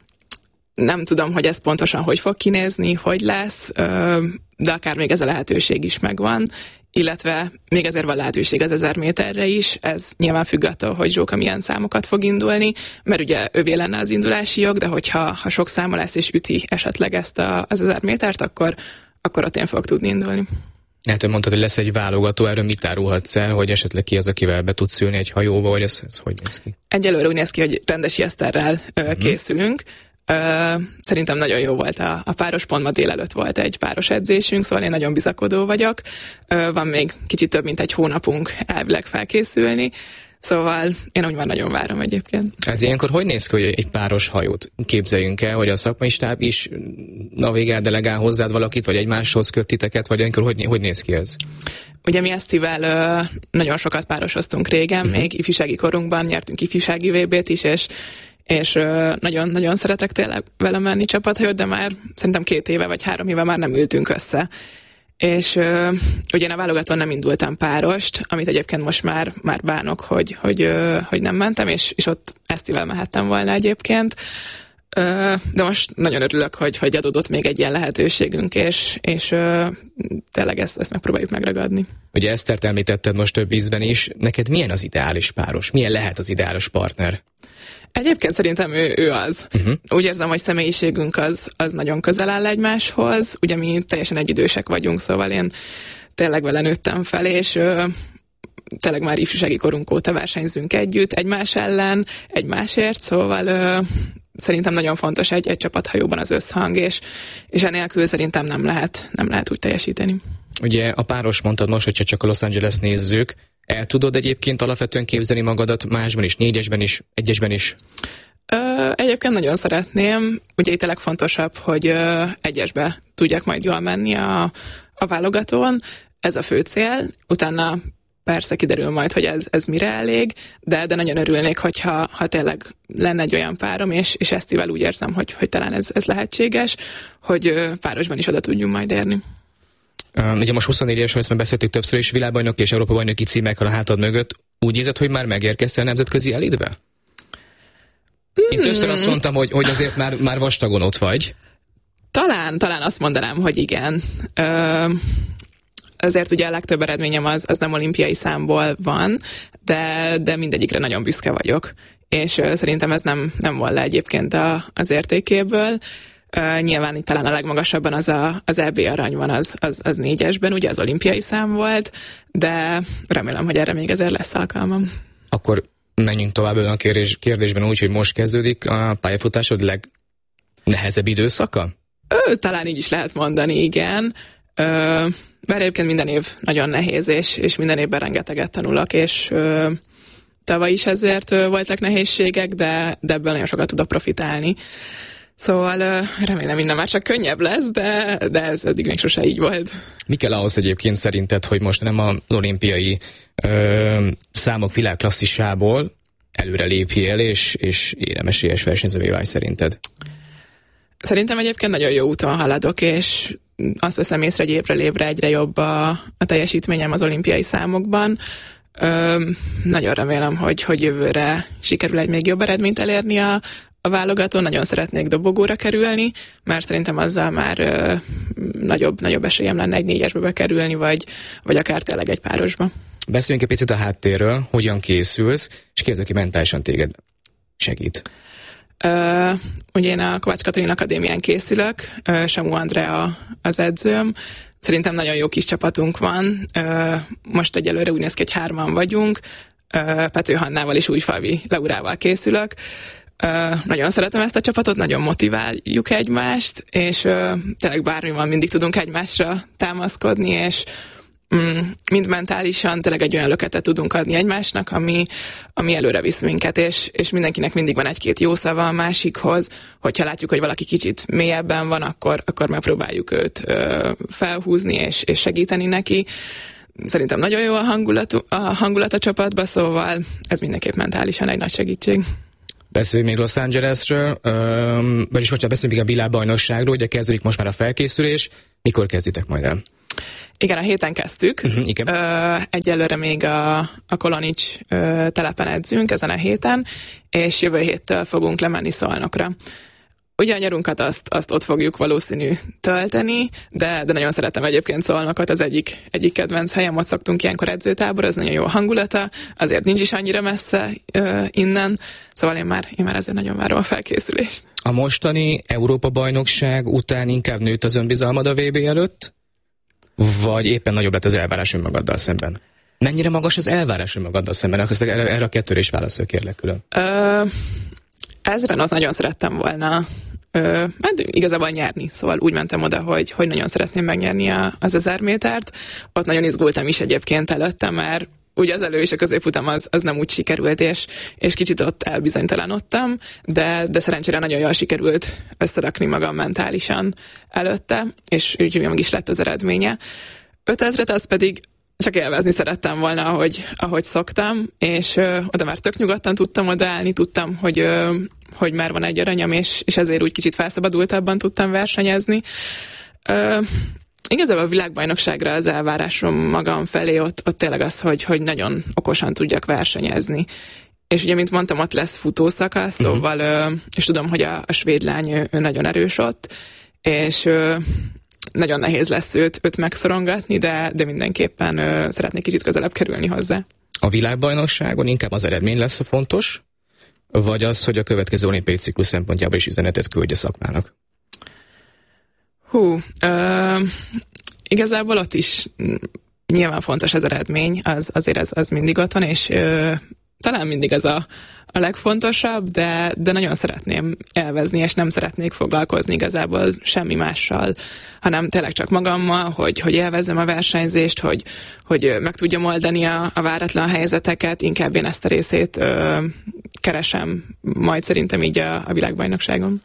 nem tudom, hogy ez pontosan hogy fog kinézni, hogy lesz, de akár még ez a lehetőség is megvan, illetve még ezért van lehetőség az ezer méterre is, ez nyilván függ attól, hogy Zsóka milyen számokat fog indulni, mert ugye övé lenne az indulási jog, de hogyha ha sok száma lesz és üti esetleg ezt a, az ezer métert, akkor, akkor ott én fogok tudni indulni. Hát, mondtad, hogy lesz egy válogató, erről mit árulhatsz el, hogy esetleg ki az, akivel be tudsz ülni egy hajóba, vagy ez, ez hogy néz ki? Egyelőre úgy néz ki, hogy rendes Eszterrel uh, készülünk. Uh, szerintem nagyon jó volt a, a páros, pont ma délelőtt volt egy páros edzésünk, szóval én nagyon bizakodó vagyok. Uh, van még kicsit több, mint egy hónapunk elvileg felkészülni, szóval én úgy már nagyon várom egyébként. Ez ilyenkor hogy néz ki, hogy egy páros hajót képzeljünk el, hogy a szakmai stáb is navigál, delegál hozzád valakit, vagy egymáshoz köt titeket, vagy ilyenkor hogy, hogy néz ki ez? Ugye mi Esztivel uh, nagyon sokat párosoztunk régen, uh-huh. még ifjúsági korunkban nyertünk ifjúsági vé bét is, és és nagyon-nagyon szeretek tényleg vele menni csapathajót, de már szerintem két éve vagy három éve már nem ültünk össze. És uh, ugye én a válogatón nem indultam párost, amit egyébként most már, már bánok, hogy, hogy, uh, hogy nem mentem, és, és ott Esztivel mehettem volna egyébként. Uh, de most nagyon örülök, hogy, hogy adódott még egy ilyen lehetőségünk, és, és uh, tényleg ezt, ezt megpróbáljuk megragadni. Ugye Esztert említetted most több ízben is. Neked milyen az ideális páros? Milyen lehet az ideális partner? Egyébként szerintem ő, ő az. Uh-huh. Úgy érzem, hogy személyiségünk az, az nagyon közel áll egymáshoz. Ugye mi teljesen egyidősek vagyunk, szóval én tényleg vele nőttem fel, és ö, tényleg már ifjúsági korunk óta versenyzünk együtt, egymás ellen, egymásért, szóval ö, szerintem nagyon fontos egy, egy csapathajóban az összhang, és, és enélkül szerintem nem lehet, nem lehet úgy teljesíteni. Ugye a páros mondtad most, hogyha csak a Los Angeles nézzük, el tudod egyébként alapvetően képzelni magadat másban is, négyesben is, egyesben is? Ö, egyébként nagyon szeretném. Ugye itt a legfontosabb, hogy ö, egyesbe tudjak majd jól menni a, a válogatón. Ez a fő cél. Utána persze kiderül majd, hogy ez, ez mire elég, de, de nagyon örülnék, hogyha ha tényleg lenne egy olyan párom, és, és Esztivel úgy érzem, hogy, hogy talán ez, ez lehetséges, hogy ö, párosban is oda tudjunk majd érni. Um, ugye most huszonnégy éves vagy, ezt már beszéltük többször is, világbajnok és Európa bajnoki címekkel a hátad mögött. Úgy érzed, hogy már megérkeztél a nemzetközi elitbe? Mm. Én többször azt mondtam, hogy, hogy azért már, már vastagon ott vagy. Talán, talán azt mondanám, hogy igen. Ö, azért ugye a legtöbb eredményem az, az nem olimpiai számból van, de, de mindegyikre nagyon büszke vagyok. És ö, szerintem ez nem, nem van le egyébként a, az értékéből. Uh, nyilván itt talán a legmagasabban az a, az é bé arany van, az, az, az négyesben, ugye az olimpiai szám volt, de remélem, hogy erre még ezért lesz alkalmam. Akkor menjünk tovább a kérdés, kérdésben úgy, hogy most kezdődik a pályafutásod legnehezebb időszaka? Ö, talán így is lehet mondani, igen. Ö, bár egyébként minden év nagyon nehéz, és, és minden évben rengeteget tanulok, és ö, tavaly is ezért ö, voltak nehézségek, de, de ebből nagyon sokat tudok profitálni. Szóval remélem minden már csak könnyebb lesz, de, de ez eddig még sose így volt. Mi kell ahhoz egyébként szerinted, hogy most nem az olimpiai ö, számok világklasszisából előre lépjél, és, és éremesélyes versenyzővé válj szerinted? Szerintem egyébként nagyon jó úton haladok, és azt veszem észre, hogy évről évre egyre jobb a, a teljesítményem az olimpiai számokban. Ö, nagyon remélem, hogy, hogy jövőre sikerül egy még jobb eredményt elérni a A válogatón. Nagyon szeretnék dobogóra kerülni, mert szerintem azzal már ö, nagyobb, nagyobb esélyem lenne egy négyesbe bekerülni, vagy, vagy akár tényleg egy párosba. Beszéljünk egy picit a háttérről, hogyan készülsz, és ki az, aki mentálisan téged segít? Ö, ugye én a Kovács Katalin Akadémián készülök, ö, Samu Andrea az edzőm. Szerintem nagyon jó kis csapatunk van. Ö, most egyelőre úgy néz ki, hogy hárman vagyunk. Ö, Pető Hannával és Újfalvi Laurával készülök. Uh, nagyon szeretem ezt a csapatot, nagyon motiváljuk egymást, és uh, tényleg bármi van, mindig tudunk egymásra támaszkodni, és um, mind mentálisan tényleg egy olyan löketet tudunk adni egymásnak, ami, ami előre visz minket, és, és mindenkinek mindig van egy-két jó szava a másikhoz, hogyha látjuk, hogy valaki kicsit mélyebben van, akkor, akkor megpróbáljuk őt uh, felhúzni, és, és segíteni neki. Szerintem nagyon jó a hangulat, a hangulat a csapatban, szóval ez mindenképp mentálisan egy nagy segítség. Beszéljünk még Los Angelesről, öm, vagyis most beszéljünk még a világbajnosságról, ugye kezdődik most már a felkészülés. Mikor kezditek majd el? Igen, a héten kezdtük. Uh-huh, igen. Ö, egyelőre még a, a Kolonics ö, telepen edzünk ezen a héten, és jövő héttől fogunk lemenni Szolnokra. Ugye a nyarunkat azt, azt ott fogjuk valószínű tölteni, de, de nagyon szeretem egyébként Szolnokot, az egyik, egyik kedvenc helyem, ott szoktunk ilyenkor edzőtábor, az nagyon jó hangulata, azért nincs is annyira messze ö, innen, szóval én már, én már ezért nagyon várom a felkészülést. A mostani Európa-bajnokság után inkább nőtt az önbizalmad a vé bé előtt, vagy éppen nagyobb lett az elvárás önmagaddal szemben? Mennyire magas az elvárás önmagaddal szemben? Erre, erre a kettőre is válaszol, kérlek külön. Ö, ezren ott nagyon szerettem volna Ö, hát igazából nyerni, szóval úgy mentem oda, hogy, hogy nagyon szeretném megnyerni a, az ezer métert. Ott nagyon izgultam is egyébként előtte, mert ugye az elő és a középutam az, az nem úgy sikerült, és, és kicsit ott elbizonytalanodtam, de, de szerencsére nagyon jól sikerült összerakni magam mentálisan előtte, és úgy meg is lett az eredménye. ötezret az pedig csak élvezni szerettem volna, ahogy, ahogy szoktam, és ö, oda már tök nyugodtan tudtam odaállni, tudtam, hogy, ö, hogy már van egy aranyam, és, és ezért úgy kicsit felszabadultabban tudtam versenyezni. Ö, igazából a világbajnokságra az elvárásom magam felé ott, ott tényleg az, hogy, hogy nagyon okosan tudjak versenyezni. És ugye, mint mondtam, ott lesz futószakasz, uh-huh. szóval, ö, és tudom, hogy a, a svéd lány ő, ő nagyon erős ott, és ö, nagyon nehéz lesz őt, őt megszorongatni, de, de mindenképpen ö, szeretnék kicsit közelebb kerülni hozzá. A világbajnokságon inkább az eredmény lesz a fontos, vagy az, hogy a következő olimpiai ciklus szempontjából is üzenetet küldje szakmának? Hú, ö, igazából ott is nyilván fontos az eredmény, az, azért az, az mindig ott van, és ö, talán mindig az a, a legfontosabb, de, de nagyon szeretném élvezni, és nem szeretnék foglalkozni igazából semmi mással, hanem tényleg csak magammal, hogy, hogy élvezzem a versenyzést, hogy, hogy meg tudjam oldani a, a váratlan helyzeteket, inkább én ezt a részét ö, keresem majd szerintem így a, a világbajnokságon.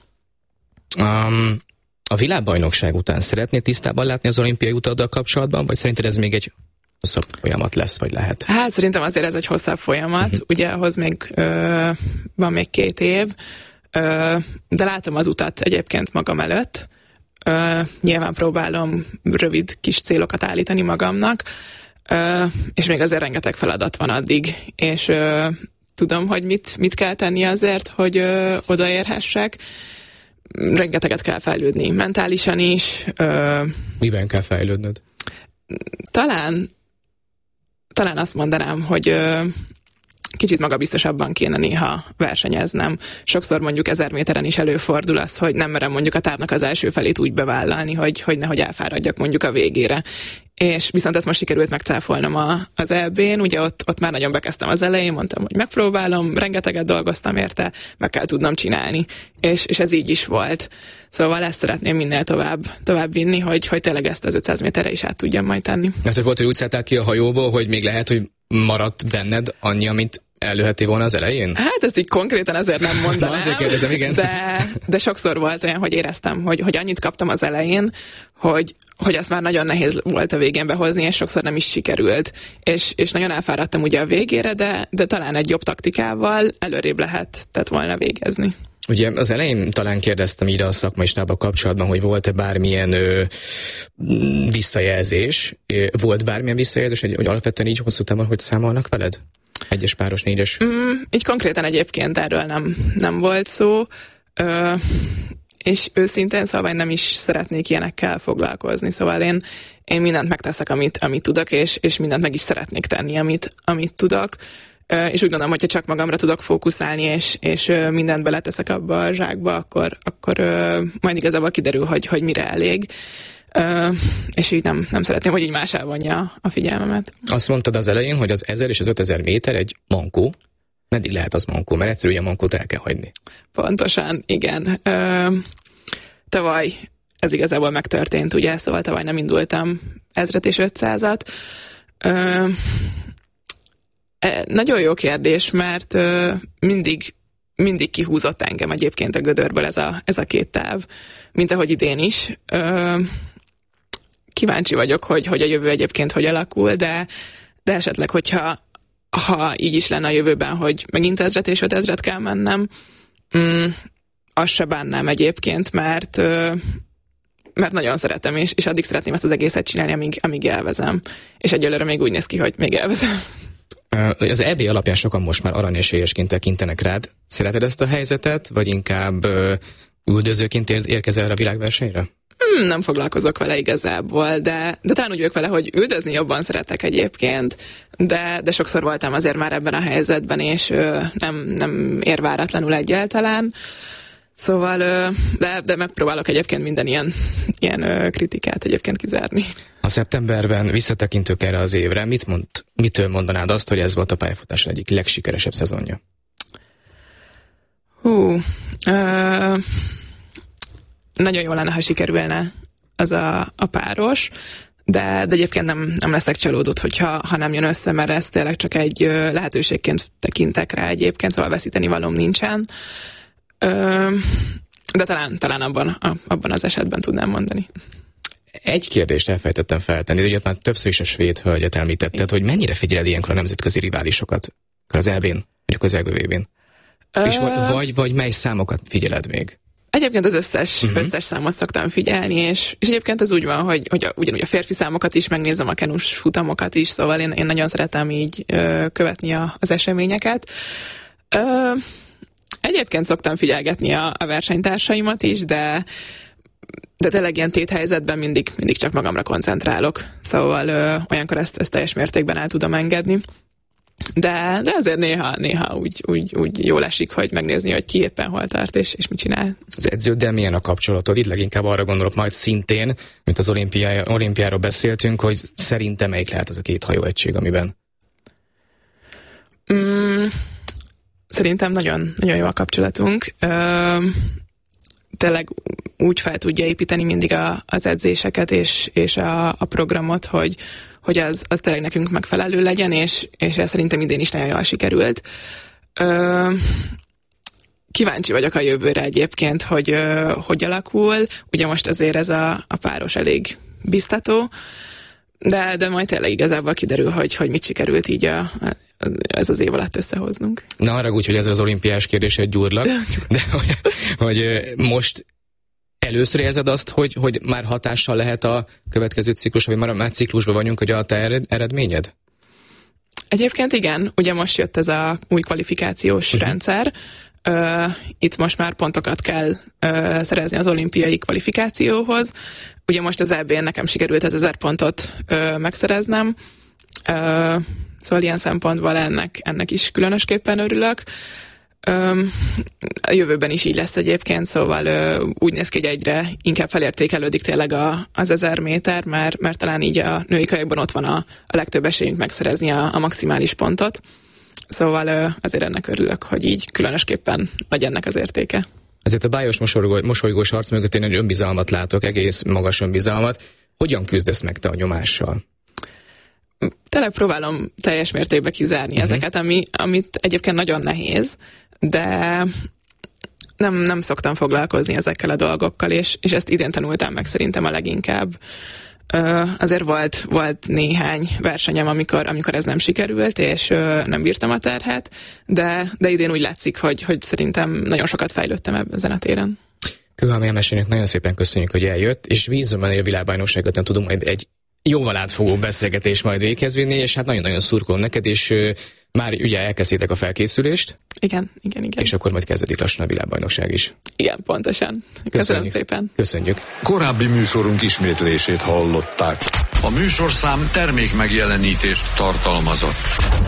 Um, a világbajnokság után szeretnél tisztában látni az olimpiai utaddal kapcsolatban, vagy szerinted ez még egy hosszabb folyamat lesz, vagy lehet? Hát szerintem azért ez egy hosszabb folyamat, uh-huh. ugye ahhoz még ö, van még két év, ö, de látom az utat egyébként magam előtt. Ö, nyilván próbálom rövid kis célokat állítani magamnak, ö, és még azért rengeteg feladat van addig, és ö, tudom, hogy mit, mit kell tenni azért, hogy ö, odaérhessek. Rengeteget kell fejlődni, mentálisan is. Ö, Miben kell fejlődnöd? Talán Talán azt mondanám, hogy ö, kicsit magabiztosabban kéne néha versenyeznem. Sokszor mondjuk ezer méteren is előfordul az, hogy nem merem mondjuk a távnak az első felét úgy bevállalni, hogy, hogy nehogy elfáradjak mondjuk a végére. És viszont ezt most sikerült megcáfolnom a, az é bén, ugye ott, ott már nagyon bekezdtem az elején, mondtam, hogy megpróbálom, rengeteget dolgoztam érte, meg kell tudnom csinálni. És, és ez így is volt. Szóval ezt szeretném minél tovább, tovább vinni, hogy, hogy tényleg ezt az ötszáz méterre is át tudjam majd tenni. Mert hogy volt, hogy úgy szálltál ki a hajóból, hogy még lehet, hogy maradt benned annyi, amit előhettél volna az elején? Hát ezt így konkrétan azért nem mondanám. Na, azért kérdezem, igen. De, de sokszor volt olyan, hogy éreztem, hogy, hogy annyit kaptam az elején, hogy, hogy azt már nagyon nehéz volt a végén behozni, és sokszor nem is sikerült. És, és nagyon elfáradtam ugye a végére, de, de talán egy jobb taktikával előrébb lehetett volna végezni. Ugye az elején talán kérdeztem ide a szakmai stábbal kapcsolatban, hogy volt-e bármilyen ö, visszajelzés, volt bármilyen visszajelzés, hogy, hogy alapvetően így hosszú távon hogy számolnak veled? Egyes, páros, négyes? Mm, így konkrétan egyébként erről nem, nem volt szó, ö, és őszintén szóval nem is szeretnék ilyenekkel foglalkozni, szóval én, én mindent megteszek, amit, amit tudok, és, és mindent meg is szeretnék tenni, amit, amit tudok, ö, és úgy gondolom, hogyha csak magamra tudok fókuszálni, és, és mindent beleteszek abba a zsákba, akkor, akkor ö, majd igazából kiderül, hogy, hogy mire elég. Uh, és így nem, nem szeretném, hogy így más elvonja a figyelmemet. Azt mondtad az elején, hogy az ezer és az ötezer méter egy mankó. Meddig lehet az mankó? Mert egyszerűen a mankót el kell hagyni. Pontosan, igen. Uh, tavaly ez igazából megtörtént, ugye, szóval tavaly nem indultam ezret és ötszázat. Uh, nagyon jó kérdés, mert uh, mindig mindig kihúzott engem egyébként a gödörből ez a, ez a két táv, mint ahogy idén is. Uh, kíváncsi vagyok, hogy, hogy a jövő egyébként hogy alakul, de, de esetleg, hogyha ha így is lenne a jövőben, hogy megint ezret és ötezret kell mennem, mm, azt se bánnám egyébként, mert, mert nagyon szeretem, és, és addig szeretném ezt az egészet csinálni, amíg, amíg élvezem. És egyelőre még úgy néz ki, hogy még élvezem. Az é bé alapján sokan most már aranyesélyesként tekintenek rád. Szereted ezt a helyzetet, vagy inkább üldözőként ér- érkezel erre a világversenyre? Hmm, nem foglalkozok vele igazából, de, de talán úgy vagyok vele, hogy üldözni jobban szeretek egyébként, de, de sokszor voltam azért már ebben a helyzetben, és ö, nem, nem ér váratlanul egyáltalán. Szóval, ö, de, de megpróbálok egyébként minden ilyen, ilyen ö, kritikát egyébként kizárni. A szeptemberben visszatekintők erre az évre, mit mond, mitől mondanád azt, hogy ez volt a pályafutás egyik legsikeresebb szezonja? Hú... Ö, Nagyon jó lenne, ha sikerülne az a, a páros, de, de egyébként nem, nem leszek csalódott, hogyha ha nem jön össze, mert ez tényleg csak egy ö, lehetőségként tekintek rá egyébként, szóval veszíteni valóm nincsen. Ö, de talán, talán abban, a, abban az esetben tudnám mondani. Egy kérdést elfelejtettem feltenni, de ugye már többször is a svéd hölgyet említetted, hogy mennyire figyeled ilyenkor a nemzetközi riválisokat? Az é bén, vagy az é bé vé bén? Ö... És vagy, vagy, vagy mely számokat figyeled még? Egyébként az összes, uh-huh. összes számot szoktam figyelni, és, és egyébként ez úgy van, hogy, hogy a, ugyanúgy a férfi számokat is megnézem, a kenus futamokat is, szóval én, én nagyon szeretem így ö, követni a, az eseményeket. Ö, egyébként szoktam figyelgetni a, a versenytársaimat is, de, de tényleg ilyen téthelyzetben mindig, mindig csak magamra koncentrálok, szóval ö, olyankor ezt, ezt teljes mértékben el tudom engedni. De, de azért néha, néha úgy, úgy, úgy jól esik, hogy megnézni, hogy ki éppen hol tart, és, és mit csinál. Az edződdel milyen a kapcsolatod? Itt leginkább arra gondolok majd szintén, mint az olimpiáról beszéltünk, hogy szerintem melyik lehet az a két hajóegység, amiben? Mm, szerintem nagyon, nagyon jó a kapcsolatunk. Ö, tényleg úgy fel tudja építeni mindig a, az edzéseket és, és a, a programot, hogy hogy az, az tényleg nekünk megfelelő legyen, és, és ez szerintem idén is nagyon jól sikerült. Ö, kíváncsi vagyok a jövőre egyébként, hogy ö, hogy alakul. Ugye most azért ez a, a páros elég biztató, de, de majd tényleg igazából kiderül, hogy, hogy mit sikerült így a, a, ez az év alatt összehoznunk. Na arra úgy, hogy ez az olimpiás kérdés egy gyurlak, de hogy, hogy most először érzed azt, hogy, hogy már hatással lehet a következő ciklus, vagy már, már ciklusban vagyunk, hogy a te eredményed? Egyébként igen, ugye most jött ez a új kvalifikációs uh-huh. rendszer. Uh, itt most már pontokat kell uh, szerezni az olimpiai kvalifikációhoz. Ugye most az é bén nekem sikerült ez ezer pontot uh, megszereznem. Uh, szóval ilyen szempontból ennek, ennek is különösképpen örülök. Um, a jövőben is így lesz egyébként, szóval uh, úgy néz ki, hogy egyre inkább felértékelődik tényleg a, az ezer méter, mert, mert talán így a női kajakban ott van a, a legtöbb esélyünk megszerezni a, a maximális pontot. Szóval uh, azért ennek örülök, hogy így különösképpen nagy ennek az értéke. Azért a bájos mosolygós, mosolygós arc mögött én egy önbizalmat látok, egész magas önbizalmat. Hogyan küzdesz meg te a nyomással? Tényleg próbálom teljes mértékben kizárni uh-huh. ezeket, ami, amit egyébként nagyon nehéz, de nem, nem szoktam foglalkozni ezekkel a dolgokkal, és, és ezt idén tanultam meg szerintem a leginkább. Uh, azért volt, volt néhány versenyem, amikor, amikor ez nem sikerült, és uh, nem bírtam a terhet, de, de idén úgy látszik, hogy, hogy szerintem nagyon sokat fejlődtem ezen a téren. Kőhalmi Emesének nagyon szépen köszönjük, hogy eljött, és bízom benne, hogy a világbajnokságot nem tudunk majd egy jóval átfogó beszélgetés majd véghez vinni, és hát nagyon-nagyon szurkolom neked, és uh, már ugye elkezdtétek a felkészülést. Igen, igen, igen. És akkor majd kezdődik lassan a világbajnokság is. Igen, pontosan. Köszönöm Köszönjük. szépen. Köszönjük. Korábbi műsorunk ismétlését hallották. A műsorszám termék megjelenítést tartalmazott.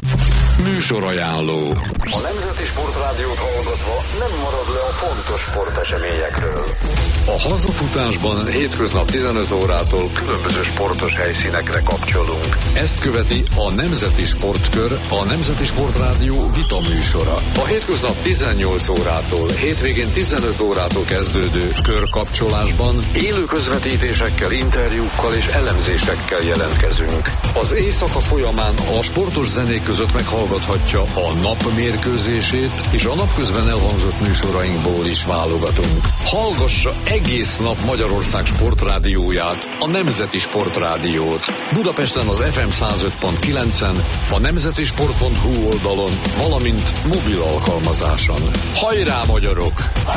Műsorajánló. A Nemzeti Sportrádiót hallgatva nem marad le a fontos sporteseményekről. A hazafutásban hétköznap tizenöt órától különböző sportos helyszínekre kapcsolunk. Ezt követi a Nemzeti Sportkör, a Nemzeti Sportrádió vita műsora. A hétköznap tizennyolc órától, hétvégén tizenöt órától kezdődő körkapcsolásban élő közvetítésekkel, interjúkkal és elemzésekkel jelentkezünk. Az éjszaka folyamán a sportos zenék között meghallgatjuk meghallgathatja a nap mérkőzését, és a napközben elhangzott műsorainkból is válogatunk. Hallgassa egész nap Magyarország sportrádióját, a Nemzeti Sportrádiót. Budapesten az ef em száz öt pont kilencen, a nemzetisport pont hu oldalon, valamint mobil alkalmazáson. Hajrá, magyarok!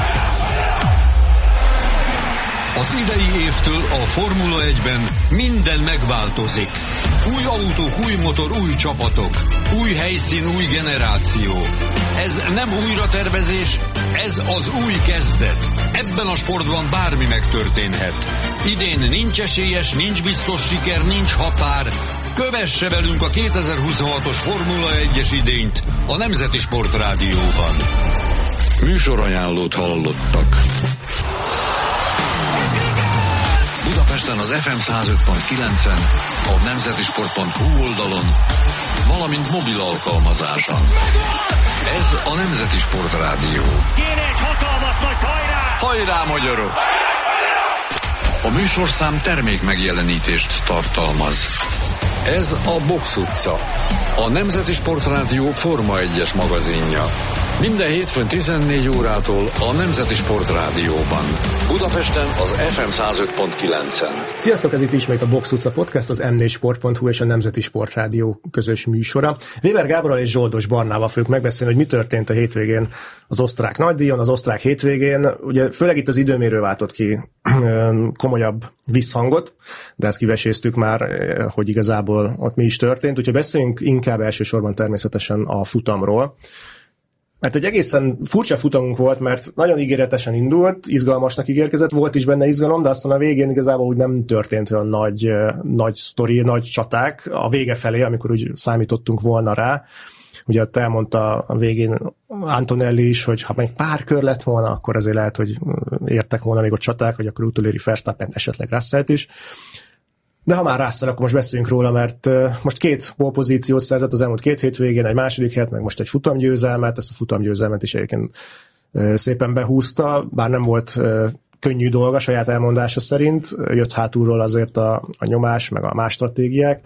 Az idei évtől a Formula egyben minden megváltozik. Új autók, új motor, új csapatok, új helyszín, új generáció. Ez nem újratervezés, ez az új kezdet. Ebben a sportban bármi megtörténhet. Idén nincs esélyes, nincs biztos siker, nincs határ. Kövesse velünk a kétezer-huszonhatos Formula egyes idényt a Nemzeti Sportrádióban. Műsorajánlót hallottak. Budapesten az ef em száz öt pont kilencen, a nemzetisport pont hu oldalon, valamint mobil alkalmazáson. Ez a Nemzeti Sportrádió. Kéne egy hatalmas nagy hajrá! Hajrá, magyarok! A műsorszám termék megjelenítést tartalmaz. Ez a Box utca, a Nemzeti Sportrádió Forma egyes magazinja. Minden hétfőn tizennégy órától a Nemzeti Sportrádióban. Budapesten az ef em száz öt pont kilencen. Sziasztok, ez itt ismét a Box utca podcast, az em négy sport pont hu és a Nemzeti Sportrádió közös műsora. Weber Gáborral és Zsoldos Barnával fogjuk megbeszélni, hogy mi történt a hétvégén az osztrák nagydíjon, az osztrák hétvégén. Ugye főleg itt az időmérő váltott ki komolyabb visszhangot, de ezt kiveséztük már, hogy igazából ott mi is történt. Úgyhogy beszéljünk inkább elsősorban természetesen a futamról. Mert egy egészen furcsa futamunk volt, mert nagyon ígéretesen indult, izgalmasnak ígérkezett, volt is benne izgalom, de aztán a végén igazából úgy nem történt olyan nagy, nagy sztori, nagy csaták a vége felé, amikor úgy számítottunk volna rá. Ugye ott elmondta a végén Antonelli is, hogy ha még pár kör lett volna, akkor azért lehet, hogy értek volna még a csaták, hogy akkor utoléri Verstappen, esetleg Russellt is. De ha már Russell, akkor most beszéljünk róla, mert most két polpozíciót szerzett az elmúlt két hétvégén, egy második helyet, meg most egy futamgyőzelmet, ezt a futamgyőzelmet is egyébként szépen behúzta, bár nem volt könnyű dolga saját elmondása szerint, jött hátulról azért a, a nyomás, meg a más stratégiák.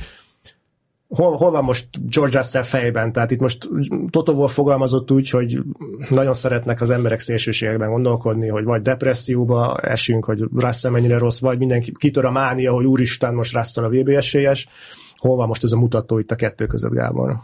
Hol, hol van most George Russell fejben? Tehát itt most Toto Wolff fogalmazott úgy, hogy nagyon szeretnek az emberek szélsőségekben gondolkodni, hogy vagy depresszióba esünk, hogy Russell mennyire rossz, vagy mindenki kitör a mánia, hogy úristen, most Russell a vé bé esélyes. Hol van most ez a mutató itt a kettő között, Gábor?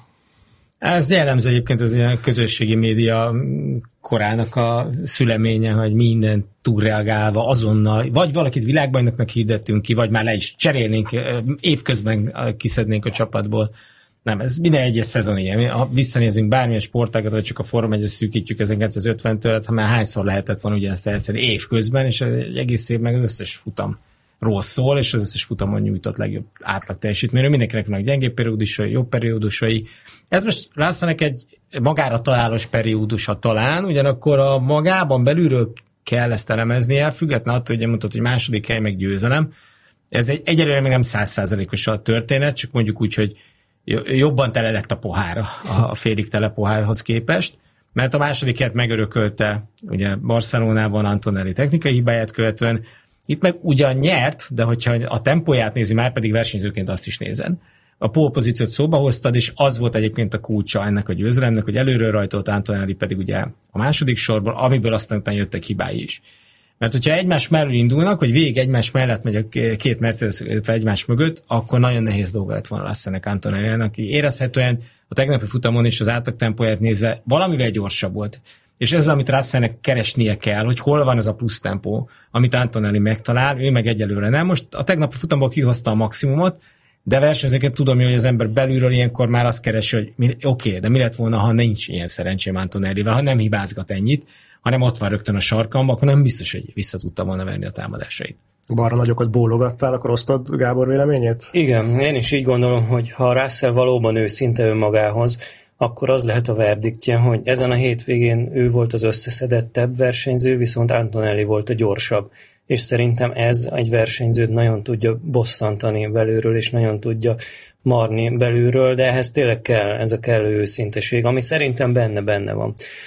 Ez jellemző egyébként az ilyen közösségi média korának a szüleménye, hogy minden túlreagálva azonnal, vagy valakit világbajnoknak hirdettünk ki, vagy már le is cserélnénk, évközben kiszednénk a csapatból. Nem, ez minden egyes szezon ilyen. Ha visszanézünk bármilyen sportágat, vagy csak a Forma egyet szűkítjük ezerkilencszázötventől, ha már hányszor lehetett volna ugyanezt egyszerű évközben, és egy egész év meg az összes futam rossz szól, és az összes futamon nyújtott legjobb átlag teljesítményről. Mindenkinek vannak gyengébb periódusai, jobb periódusai. Ez most Russellnek egy magára találós periódusa talán, ugyanakkor a magában belülről kell ezt elemeznie, függetlenül attól, hogy mondtad, hogy második hely meg győzelem. Ez egy, egyelőre még nem száz százalékos a történet, csak mondjuk úgy, hogy jobban tele lett a pohár a félig tele pohárhoz képest, mert a második helyet megörökölte ugye Barcelonában Antonelli technikai hibáját követően. Itt meg ugyan nyert, de hogyha a tempóját nézi, már pedig versenyzőként azt is nézen. A pole pozíciót szóba hoztad, és az volt egyébként a kulcsa ennek a győzelemnek, hogy előről rajtolt Antonelli pedig ugye a második sorból, amiből aztán utána jöttek hibái is. Mert hogyha egymás mellől indulnak, vagy végig egymás mellett megy a két Mercedes, illetve egymás mögött, akkor nagyon nehéz dolga lett volna Russellnek Antonellinek, aki érezhetően a tegnapi futamon is az átlag tempóját nézve valamivel gyorsabb volt. És ez az, amit Russellnek keresnie kell, hogy hol van ez a plusz tempó, amit Antonelli megtalál, ő meg egyelőre nem. Most a tegnapi futamból kihozta a maximumot, de versenyzőként tudom, hogy az ember belülről ilyenkor már azt keresi, hogy oké, okay, de mi lett volna, ha nincs ilyen szerencsém Antonellivel, ha nem hibázgat ennyit, hanem ott van rögtön a sarkamba, akkor nem biztos, hogy vissza tudta volna venni a támadásait. Balra nagyokat bólogattál, akkor osztod Gábor véleményét? Igen, én is így gondolom, hogy ha Russell valóban őszinte önmagához, akkor az lehet a verdiktje, hogy ezen a hétvégén ő volt az összeszedettebb versenyző, viszont Antonelli volt a gyorsabb. És szerintem ez egy versenyzőt nagyon tudja bosszantani belülről, és nagyon tudja marni belülről, de ehhez tényleg kell ez a kellő őszinteség, ami szerintem benne-benne van.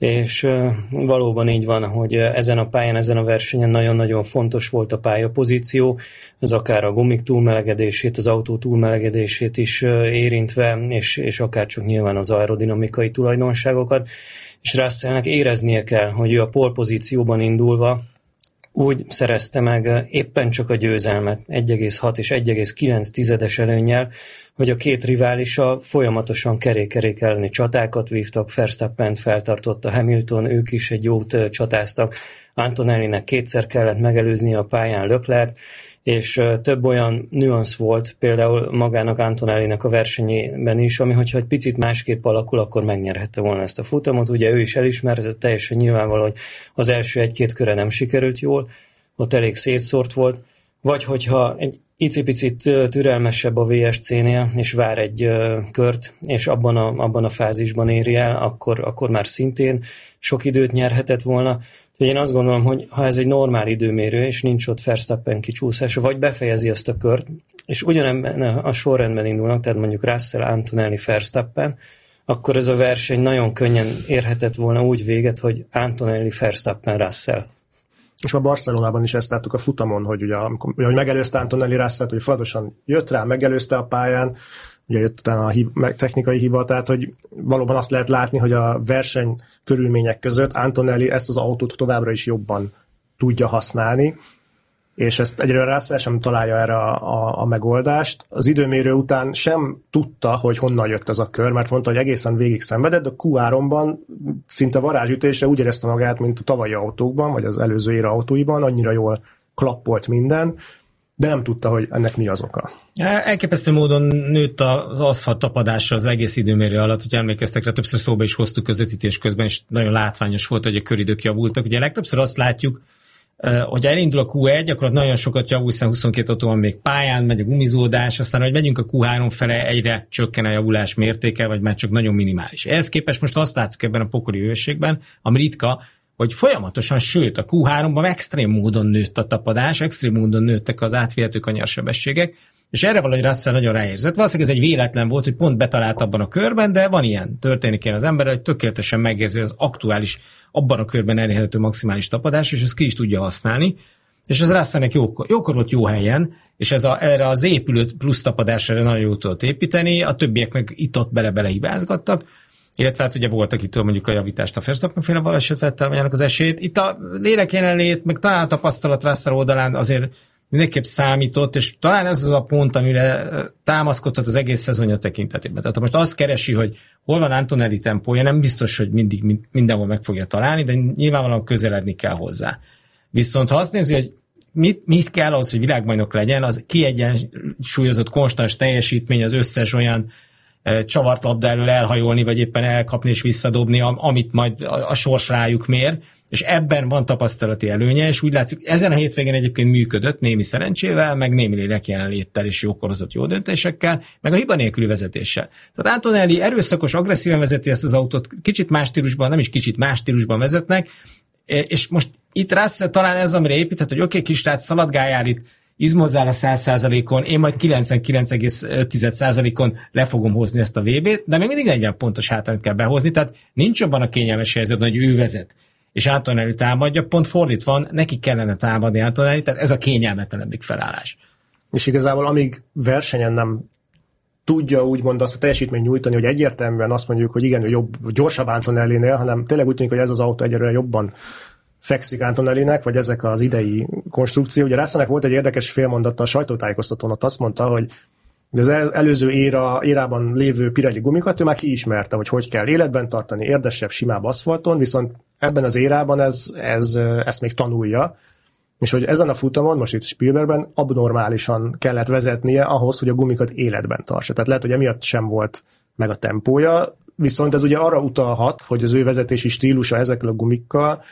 és valóban így van, hogy ezen a pályán, ezen a versenyen nagyon-nagyon fontos volt a pályapozíció, ez akár a gumik túlmelegedését, az autó túlmelegedését is érintve, és, és akár csak nyilván az aerodinamikai tulajdonságokat, és Russellnek éreznie kell, hogy ő a pole pozícióban indulva úgy szerezte meg éppen csak a győzelmet egy egész hat és egy egész kilenc tizedes előnnyel, hogy a két riválisa folyamatosan kerék-kerék elleni csatákat vívtak, Verstappent feltartotta Hamilton, ők is egy jót csatáztak, Antonellinek kétszer kellett megelőzni a pályán Leclerc, és több olyan nüansz volt, például magának Antonellinek a versenyében is, ami hogyha egy picit másképp alakul, akkor megnyerhette volna ezt a futamot. Ugye ő is elismerte, teljesen nyilvánvaló, hogy az első egy-két köre nem sikerült jól, ott elég szétszórt volt, vagy hogyha egy icipicit türelmesebb a vé es cé-nél, és vár egy kört, és abban a, abban a fázisban éri el, akkor, akkor már szintén sok időt nyerhetett volna. Én azt gondolom, hogy ha ez egy normál időmérő, és nincs ott Verstappen kicsúszása, vagy befejezi azt a kört, és ugyanebben a sorrendben indulnak, tehát mondjuk Russell, Antonelli, Verstappen, akkor ez a verseny nagyon könnyen érhetett volna úgy véget, hogy Antonelli, Verstappen, Russell. És a Barcelonában is ezt láttuk a futamon, hogy ugye, amikor, hogy megelőzte Antonelli Russellt, hogy fontosan jött rá, megelőzte a pályán, ugye jött utána a hib- technikai hiba, tehát hogy valóban azt lehet látni, hogy a verseny körülmények között Antonelli ezt az autót továbbra is jobban tudja használni, és ezt egyre Russell sem találja erre a, a, a megoldást. Az időmérő után sem tudta, hogy honnan jött ez a kör, mert mondta, hogy egészen végig szenvedett, de a kú háromban szinte varázsütésre úgy érezte magát, mint a tavalyi autókban, vagy az előző éra autóiban, annyira jól klappolt minden, de nem tudta, hogy ennek mi az oka. Elképesztő módon nőtt az aszfalt tapadása az egész időmérő alatt, hogy emlékeztek rá, többször szóba is hoztuk közvetítés közben, és nagyon látványos volt, hogy a köridők javultak. Ugye legtöbbször azt látjuk, hogy elindul a kú egy, akkor nagyon sokat javul, hiszen huszonkettő autó van még pályán, megy a gumizódás, aztán, hogy megyünk a kú három fele, egyre csökken a javulás mértéke, vagy már csak nagyon minimális. Ehhez képest most azt látjuk ebben a pokoli hőségben, ami ritka, hogy folyamatosan, sőt a kú háromban extrém módon nőtt a tapadás, extrém módon nőttek az átvihető kanyarsebességek, és erre valahogy Russell nagyon ráérzett. Valószínűleg ez egy véletlen volt, hogy pont betalált abban a körben, de van ilyen, történik ilyen az ember, hogy tökéletesen megérzi az aktuális, abban a körben elérhető maximális tapadás, és ezt ki is tudja használni. És ez Russellnek jókor, jókor volt jó helyen, és ez a, erre az épülő plusz tapadásra nagyon jól tudott építeni, a többiek meg itt-ott bele-bele hibázgattak, illetve hát ugye volt, akitől mondjuk a javítást a Verstappen-féle baleset vette magának az esélyt. Itt a lélek jelenlét, meg talán a tapasztalat Russell oldalán azért mindenképp számított, és talán ez az a pont, amire támaszkodhat az egész szezonja tekintetében. Tehát most azt keresi, hogy hol van Antonelli tempója, nem biztos, hogy mindig mindenhol meg fogja találni, de nyilvánvalóan közeledni kell hozzá. Viszont ha azt nézi, hogy mit, mit kell ahhoz, hogy világbajnok legyen, az kiegyensúlyozott konstans teljesítmény, az összes olyan e, csavart labda elől elhajolni, vagy éppen elkapni és visszadobni, amit majd a, a sors rájuk mér, és ebben van tapasztalati előnye, és úgy látszik, ezen a hétvégén egyébként működött némi szerencsével, meg némi lélek jelenléttel és jókor hozott jó döntésekkel, meg a hiba nélküli vezetéssel. Tehát Antonelli erőszakos, agresszíven vezeti ezt az autót, kicsit más stílusban, nem is kicsit más stílusban vezetnek, és most itt Russell talán ez, amire épített, hogy oké, okay, kisrác, szaladgáljál itt, izmozzál a száz százalékon, én majd kilencvenkilenc egész öt százalékon le fogom hozni ezt a vé bét, de még mindig negyven pontos hátrányt kell behozni, tehát nincs abban a kényelmes helyzetben, hogy ő vezet, és Antonelli támadja, pont fordítva van, neki kellene támadni Antonelli, tehát ez a kényelmetlenebbik felállás. És igazából amíg versenyen nem tudja úgymond azt a teljesítményt nyújtani, hogy egyértelműen azt mondjuk, hogy igen, ő jobb, gyorsabb Antonellinél, hanem tényleg úgy tűnik, hogy ez az autó egyre jobban fekszik Antonellinek, vagy ezek az idei konstrukció. Ugye Russellnek volt egy érdekes félmondata a sajtótájékoztatón, ott azt mondta, hogy az előző éra, érában lévő Pirelli gumikat ő már kiismerte, hogy hogy kell életben tartani, érdesebb, simább aszfalton, viszont ebben az érában ez, ez, ezt még tanulja, és hogy ezen a futamon, most itt Spielbergben abnormálisan kellett vezetnie ahhoz, hogy a gumikat életben tartsa. Tehát lehet, hogy emiatt sem volt meg a tempója, viszont ez ugye arra utalhat, hogy az ő vezetési stílusa ezekkel a gumikkal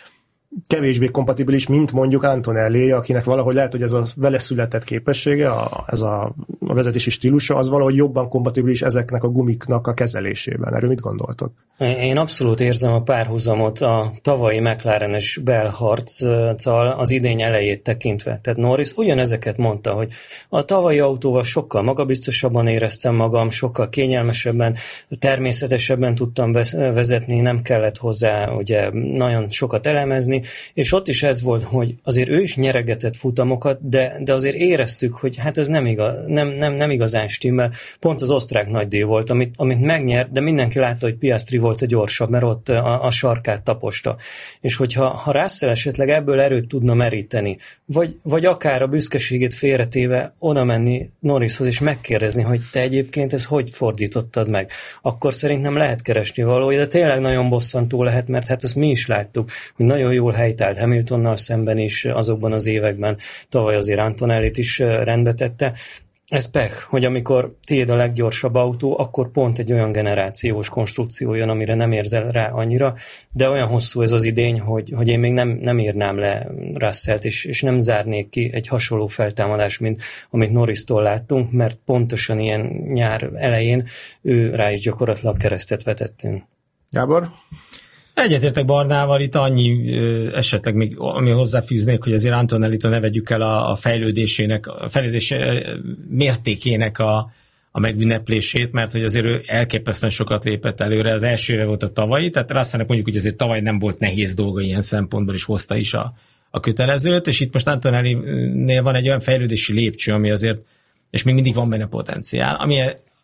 kevésbé kompatibilis, mint mondjuk Antonelli, akinek valahogy lehet, hogy ez a vele született képessége, a, ez a, a vezetési stílusa, az valahogy jobban kompatibilis ezeknek a gumiknak a kezelésében. Erről mit gondoltok? Én abszolút érzem a párhuzamot a tavalyi McLaren-es belharccal az idény elejét tekintve. Tehát Norris ugyanezeket mondta, hogy a tavalyi autóval sokkal magabiztosabban éreztem magam, sokkal kényelmesebben, természetesebben tudtam vezetni, nem kellett hozzá ugye nagyon sokat elemezni, és ott is ez volt, hogy azért ő is nyeregetett futamokat, de, de azért éreztük, hogy hát ez nem, igaz, nem, nem, nem igazán stimmel. Pont az osztrák nagydíj volt, amit, amit megnyert, de mindenki látta, hogy Piastri volt a gyorsabb, mert ott a, a sarkát taposta. És hogyha ha Russell esetleg ebből erőt tudna meríteni, vagy, vagy akár a büszkeségét félretéve oda menni Norrishoz és megkérdezni, hogy te egyébként ezt hogy fordítottad meg, akkor szerintem lehet keresni valója, de tényleg nagyon bosszantó lehet, mert hát ezt mi is láttuk, hogy nagyon jól helytált Hamiltonnal szemben is azokban az években, tavaly azért Antonellit is rendbe tette. Ez pech, hogy amikor tiéd a leggyorsabb autó, akkor pont egy olyan generációs konstrukció jön, amire nem érzel rá annyira, de olyan hosszú ez az idény, hogy, hogy én még nem, nem írnám le Russellt, és, és nem zárnék ki egy hasonló feltámadás, mint amit Norristól láttunk, mert pontosan ilyen nyár elején ő rá is gyakorlatilag keresztet vetettünk. Gábor? Egyetértek Barnával, itt annyi ö, esetleg még, ami hozzáfűznék, hogy azért Antonellitól ne vegyük el a, a fejlődésének, a fejlődés mértékének a, a megünneplését, mert hogy azért ő elképesztően sokat lépett előre. Az első éve volt a tavalyi, tehát Russellnek mondjuk, hogy azért tavaly nem volt nehéz dolga ilyen szempontból, és hozta is a, a kötelezőt, és itt most Antonellinél van egy olyan fejlődési lépcső, ami azért, és még mindig van benne potenciál, ami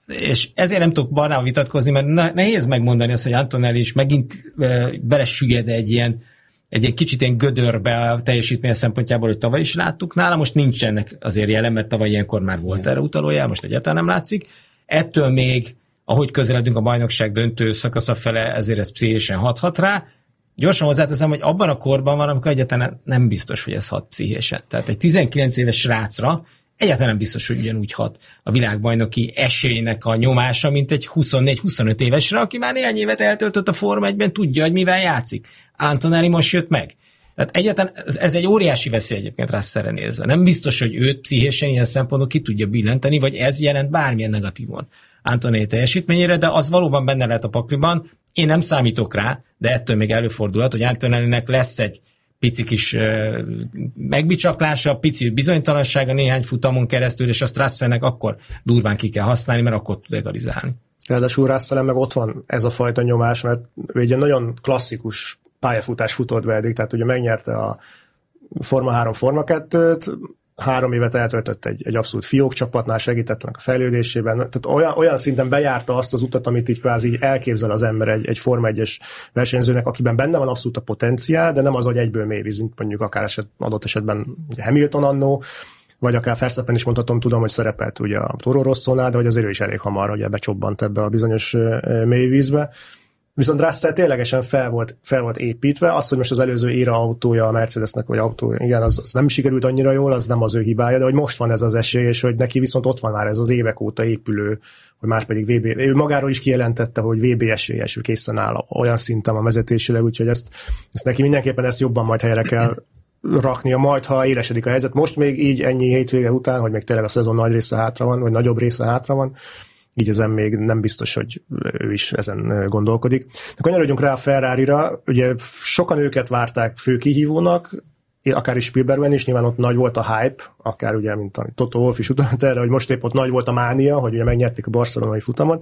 és ezért nem tudok Barnával vitatkozni, mert nehéz megmondani azt, hogy Antonelli is megint e, belesügged egy ilyen, egy ilyen kicsit ilyen gödörbe a teljesítmény szempontjából, hogy tavaly is láttuk nála, most nincsenek azért jelen, mert tavaly ilyenkor már volt erre utalójel, most egyáltalán nem látszik. Ettől még, ahogy közeledünk a bajnokság döntő szakasza fele, ezért ez pszichésen hathat rá. Gyorsan hozzáteszem, hogy abban a korban van, amikor egyáltalán nem biztos, hogy ez hat pszichésen. Tehát egy tizenkilenc éves srácra egyáltalán nem biztos, hogy ugyanúgy hat a világbajnoki esélynek a nyomása, mint egy huszonnégy-huszonöt évesre, aki már néhány évet eltöltött a Forma egyben, tudja, hogy mivel játszik. Antonelli most jött meg. Tehát egyáltalán ez egy óriási veszély egyébként Russellre nézve. Nem biztos, hogy őt pszichésen ilyen szempontból ki tudja billenteni, vagy ez jelent bármilyen negatívon Antonelli teljesítményére, de az valóban benne lehet a pakliban. Én nem számítok rá, de ettől még előfordulhat, hogy Antonellinek lesz egy pici kis uh, megbicsaklása, pici bizonytalansága néhány futamon keresztül, és azt Russellnek akkor durván ki kell használni, mert akkor tud egalizálni. Ráadásul Russellen meg ott van ez a fajta nyomás, mert ő egy nagyon klasszikus pályafutás futott be eddig, tehát ugye megnyerte a Forma három, Forma kettőt, három évet eltöltött egy, egy abszolút fiók csapatnál, segítettek a fejlődésében, tehát olyan, olyan szinten bejárta azt az utat, amit így kvázi elképzel az ember egy, egy Forma egyes versenyzőnek, akiben benne van abszolút a potenciál, de nem az, hogy egyből mélyvíz, mint mondjuk akár eset, adott esetben Hamilton annó, vagy akár Verstappen is mondhatom, tudom, hogy szerepelt ugye a Toro Rossónál, de hogy azért ő is elég hamar, hogy becsobbant ebbe a bizonyos mélyvízbe. Viszont Russell ténylegesen fel volt, fel volt építve. Az, hogy most az előző éra autója a Mercedesnek, vagy autó, igen, az, az nem sikerült annyira jól, az nem az ő hibája, de hogy most van ez az esély, és hogy neki viszont ott van már ez az évek óta épülő, hogy már pedig vé bé, ő magáról is kijelentette, hogy vé bé esélyes, ő készen áll olyan szinten a vezetésileg, úgyhogy ezt, ezt neki mindenképpen ezt jobban majd helyre kell raknia, majd ha élesedik a helyzet. Most még így ennyi hétvége után, hogy még tényleg a szezon nagy része hátra van, vagy nagyobb része hátra van, így ezen még nem biztos, hogy ő is ezen gondolkodik. De kanyarodjunk rá a Ferrarira, ugye sokan őket várták fő kihívónak, akár is Spielbergben is, nyilván ott nagy volt a hype, akár ugye, mint a Toto Wolff is utalt erre, hogy most épp ott nagy volt a mánia, hogy ugye megnyerték a barcelonai futamot.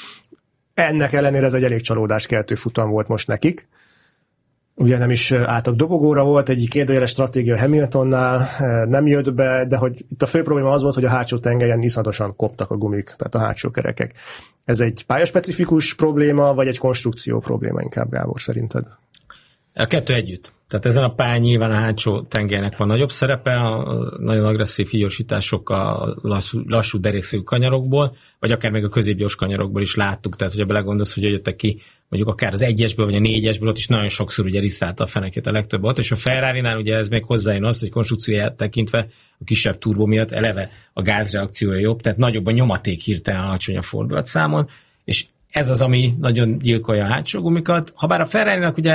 Ennek ellenére ez egy elég csalódáskeltő futam volt most nekik. Ugye nem is álltak dobogóra, volt egy kérdőjeles stratégia Hamiltonnál, nem jött be, de hogy itt a fő probléma az volt, hogy a hátsó tengelyen iszonyatosan koptak a gumik, tehát a hátsó kerekek. Ez egy pályaspecifikus probléma, vagy egy konstrukció probléma inkább, Gábor, szerinted? A kettő együtt. Tehát ezen a pályán nyilván a hátsó tengelynek van nagyobb szerepe, a nagyon agresszív kigyorsítások a lassú, lassú derékszögű kanyarokból, vagy akár még a középgyors kanyarokból is láttuk, tehát hogyha belegondolsz, hogy jöttek ki mondjuk akár az egyesből, vagy a négyesből, ott is nagyon sokszor ugye risszálta a fenekét a legtöbb ott, és a Ferrarinál ugye ez még hozzájön az, hogy konstrukcióját tekintve a kisebb turbó miatt eleve a gázreakciója jobb, tehát nagyobb a nyomaték hirtelen alacsony a fordulatszámon, és ez az, ami nagyon gyilkolja a hátsó gumikat. Habár a Ferrarinak ugye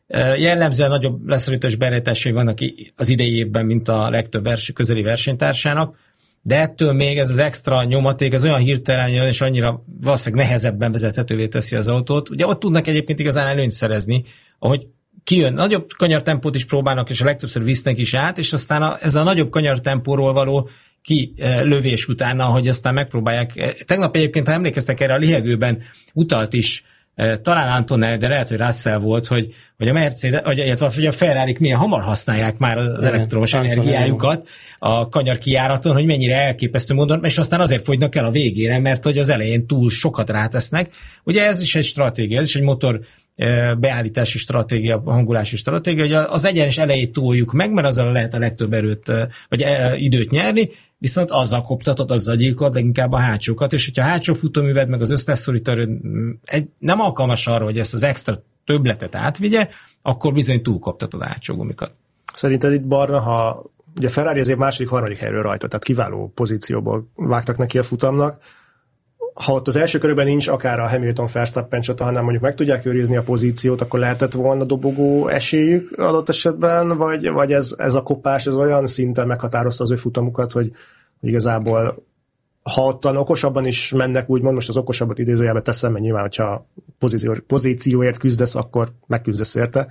Jellemzően nagyobb leszorítás berejtései vannak az idei évben, mint a legtöbb vers- közeli versenytársának, de ettől még ez az extra nyomaték, ez olyan hirtelen jön, és annyira valószínűleg nehezebben vezethetővé teszi az autót. Ugye ott tudnak egyébként igazán előnyt szerezni, ahogy kijön, nagyobb kanyartempót is próbálnak, és a legtöbbször visznek is át, és aztán a, ez a nagyobb kanyartempóról való kilövés utána, hogy aztán megpróbálják. Tegnap egyébként, ha emlékeztek erre, a lihegőben utalt is, talán Antonelli, de lehet, hogy Russell volt, hogy, hogy a Mercedes, vagy, illetve a Ferrarik milyen hamar használják már az Igen, elektromos Antonelli. energiájukat a kanyar kijáraton, hogy mennyire elképesztő módon, és aztán azért fogynak el a végére, mert hogy az elején túl sokat rátesznek. Ugye ez is egy stratégia, ez is egy motor beállítási stratégia, hangulási stratégia, hogy az egyenes elejét toljuk meg, mert azzal lehet a legtöbb erőt, vagy időt nyerni, viszont azzal koptatod, azzal gyilkolod leginkább a hátsókat, és hogyha a hátsó futóműved meg az összeszorító erőd nem alkalmas arra, hogy ezt az extra többletet átvigye, akkor bizony túlkoptatod a hátsó gumikat. Szerinted itt Barna, ha ugye Ferrari azért második, harmadik helyről rajta, tehát kiváló pozícióból vágtak neki a futamnak, ha ott az első körben nincs akár a Hamilton-Verstappen csata, hanem mondjuk meg tudják őrizni a pozíciót, akkor lehetett volna dobogó esélyük adott esetben, vagy, vagy ez, ez a kopás ez olyan szinten meghatározta az ő futamukat, hogy igazából ha ottan okosabban is mennek, úgymond most az okosabbat idézőjelbe teszem, mert nyilván, hogyha pozíció, pozícióért küzdesz, akkor megküzdesz érte,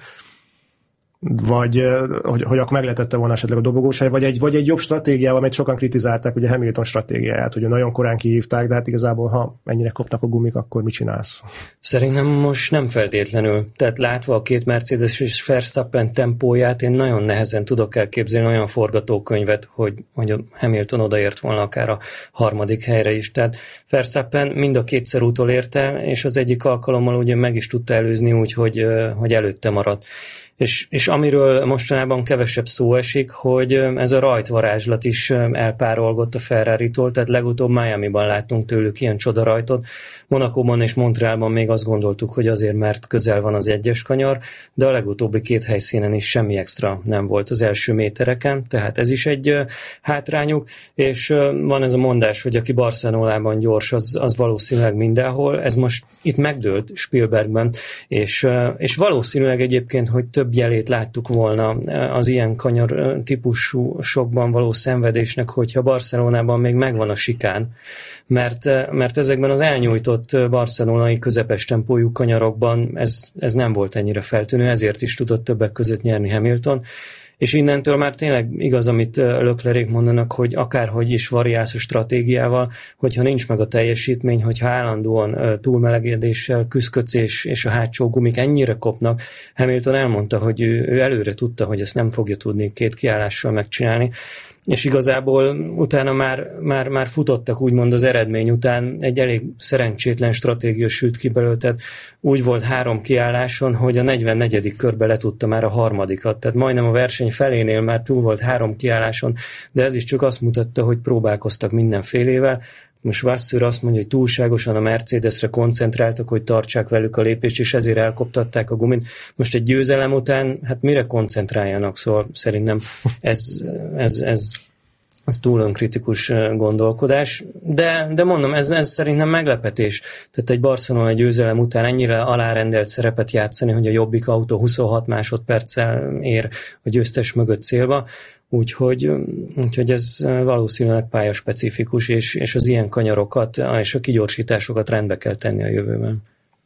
vagy hogy, hogy akkor meg lehetette volna esetleg a dobogós hely, vagy egy, vagy egy jobb stratégiával, amit sokan kritizálták, ugye Hamilton stratégiáját, hogy nagyon korán kihívták, de hát igazából, ha ennyire kopnak a gumik, akkor mit csinálsz? Szerintem most nem feltétlenül. Tehát látva a két Mercedes és Verstappen tempóját, én nagyon nehezen tudok elképzelni olyan forgatókönyvet, hogy, hogy a Hamilton odaért volna akár a harmadik helyre is. Tehát Verstappen mind a kétszer utolérte, és az egyik alkalommal ugye meg is tudta előzni úgy, hogy, hogy előtte maradt. És, és amiről mostanában kevesebb szó esik, hogy ez a rajtvarázslat is elpárolgott a Ferraritól, tehát legutóbb Miamiban láttunk tőlük ilyen csodarajtot. Monacóban és Montrealban még azt gondoltuk, hogy azért, mert közel van az egyes kanyar, de a legutóbbi két helyszínen is semmi extra nem volt az első métereken, tehát ez is egy hátrányuk, és van ez a mondás, hogy aki Barcelonában gyors, az, az valószínűleg mindenhol, ez most itt megdőlt Spielbergben, és, és valószínűleg egyébként, hogy több jelét láttuk volna az ilyen kanyar típusú sokban való szenvedésnek, hogyha Barcelonában még megvan a sikán, mert, mert ezekben az elnyújtott barcelonai közepes tempójú kanyarokban ez, ez nem volt ennyire feltűnő, ezért is tudott többek között nyerni Hamilton, és innentől már tényleg igaz, amit Leclerc mondanak, hogy akárhogy is variálsz a stratégiával, hogyha nincs meg a teljesítmény, hogyha állandóan túlmelegedéssel küzdködsz, és, és a hátsó gumik ennyire kopnak, Hamilton elmondta, hogy ő, ő előre tudta, hogy ezt nem fogja tudni két kiállással megcsinálni, és igazából utána már, már, már futottak úgymond az eredmény után, egy elég szerencsétlen stratégia sült ki belőle, tehát úgy volt három kiálláson, hogy a negyvennegyedik körbe letudta már a harmadikat, tehát majdnem a verseny felénél már túl volt három kiálláson, de ez is csak azt mutatta, hogy próbálkoztak mindenfélével. Most Vasseur azt mondja, hogy túlságosan a Mercedesre koncentráltak, hogy tartsák velük a lépést, és ezért elkoptatták a gumit. Most egy győzelem után, hát mire koncentráljanak? Szóval szerintem ez, ez, ez, ez túl önkritikus gondolkodás. De, de mondom, ez, ez szerintem meglepetés. Tehát egy Barcelona győzelem után ennyire alárendelt szerepet játszani, hogy a jobbik autó huszonhat másodperccel ér a győztes mögött célba. Úgyhogy, úgyhogy ez valószínűleg pályaspecifikus, és, és az ilyen kanyarokat és a kigyorsításokat rendbe kell tenni a jövőben.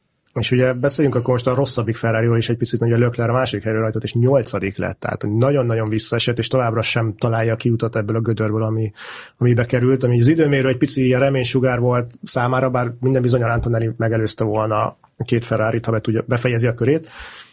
És ugye beszéljünk akkor most a rosszabbik Ferrariról is egy picit, hogy a Leclerc a második helyről rajtott, és nyolcadik lett, tehát nagyon-nagyon visszaesett, és továbbra sem találja a kiutat ebből a gödörből, ami, amibe került, ami az időmérő egy pici ilyen reménysugár volt számára, bár minden bizonnyal Antonelli megelőzte volna a két Ferrarit, ha be tudja, befejezi a körét.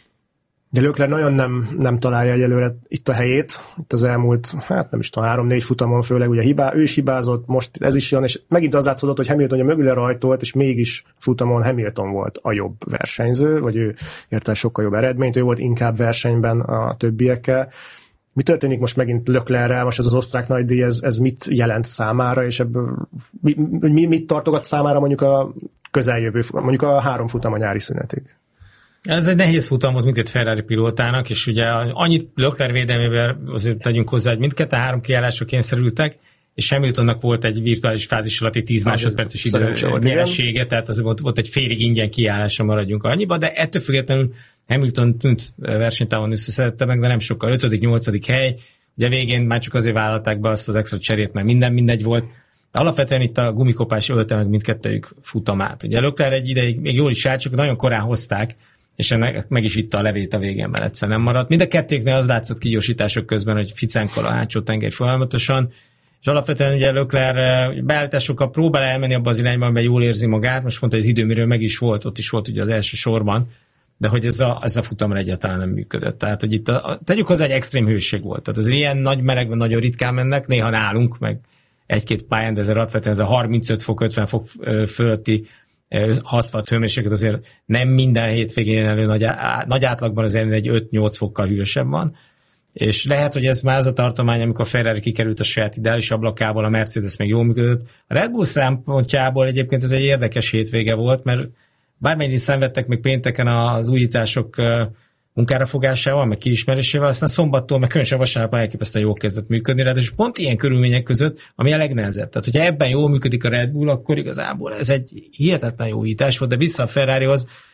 De Leclerc nagyon nem, nem találja egyelőre itt a helyét, itt az elmúlt, hát nem is tudom, három-négy futamon főleg, ugye hibá, ő is hibázott, most ez is jön, és megint az látszódott, hogy Hamilton ugye mögül rajtolt, és mégis futamon Hamilton volt a jobb versenyző, vagy ő érte el sokkal jobb eredményt, ő volt inkább versenyben a többiekkel. Mi történik most megint Leclerc-rel, most ez az osztrák nagydíj, ez, ez mit jelent számára, és ebből mi, mi, mit tartogat számára mondjuk a közeljövő, mondjuk a három futam a nyári szünetig? Ez egy nehéz futam volt mindkét Ferrari pilótának, és ugye annyit Leclerc védelmével azért tegyünk hozzá, hogy mindketten három kiállásra kényszerültek, és Hamiltonnak volt egy virtuális fázis alatti tíz másodperces idő nyeresége, tehát az volt, volt egy félig ingyen kiállásra, maradjunk annyiba, de ettől függetlenül Hamilton tűnt versenytávon összeszedette meg, de nem sokkal, ötödik, nyolcadik hely, ugye végén már csak azért vállalták be azt az extra cserét, mert minden mindegy volt. Alapvetően itt a gumikopás ölte meg mindkettőjük futamát. Ugye Leclerc egy ideig még jól is állt, csak nagyon korán hozták, és ennek meg is itta a levét a végén, mert egyszer nem maradt. Mind a kettéknél az látszott kigyorsítások közben, hogy ficánkol a hátsó tengely folyamatosan, és alapvetően ugye Leclerc beállításokkal próbál elmenni abba az irányba, amiben jól érzi magát, most mondta, hogy az időmérő meg is volt, ott is volt ugye az első sorban, de hogy ez a, ez a futamra egyáltalán nem működött. Tehát, hogy itt a, tegyük hozzá, egy extrém hőség volt. Tehát az ilyen nagy melegben nagyon ritkán mennek, néha nálunk, meg egy-két pályán, de ez alapvetően ez a harmincöt fok, ötven fok fölötti aszfalt hőmérséklet azért nem minden hétvégén elő nagy, nagy átlagban azért egy öt-nyolc fokkal hűvösebb van. És lehet, hogy ez már az a tartomány, amikor a Ferrari kikerült a saját ideális ablakából, a Mercedes még jól működött. A Red Bull szempontjából egyébként ez egy érdekes hétvége volt, mert bármennyit szenvedtek még pénteken az újítások munkára fogásával, meg kiismerésével, aztán szombattól, meg különösen vasárnap elképesztően jól kezdett működni, és pont ilyen körülmények között, ami a legnehezebb. Tehát, hogyha ebben jól működik a Red Bull, akkor igazából ez egy hihetetlen jó újítás volt, de vissza a Ferrarihoz,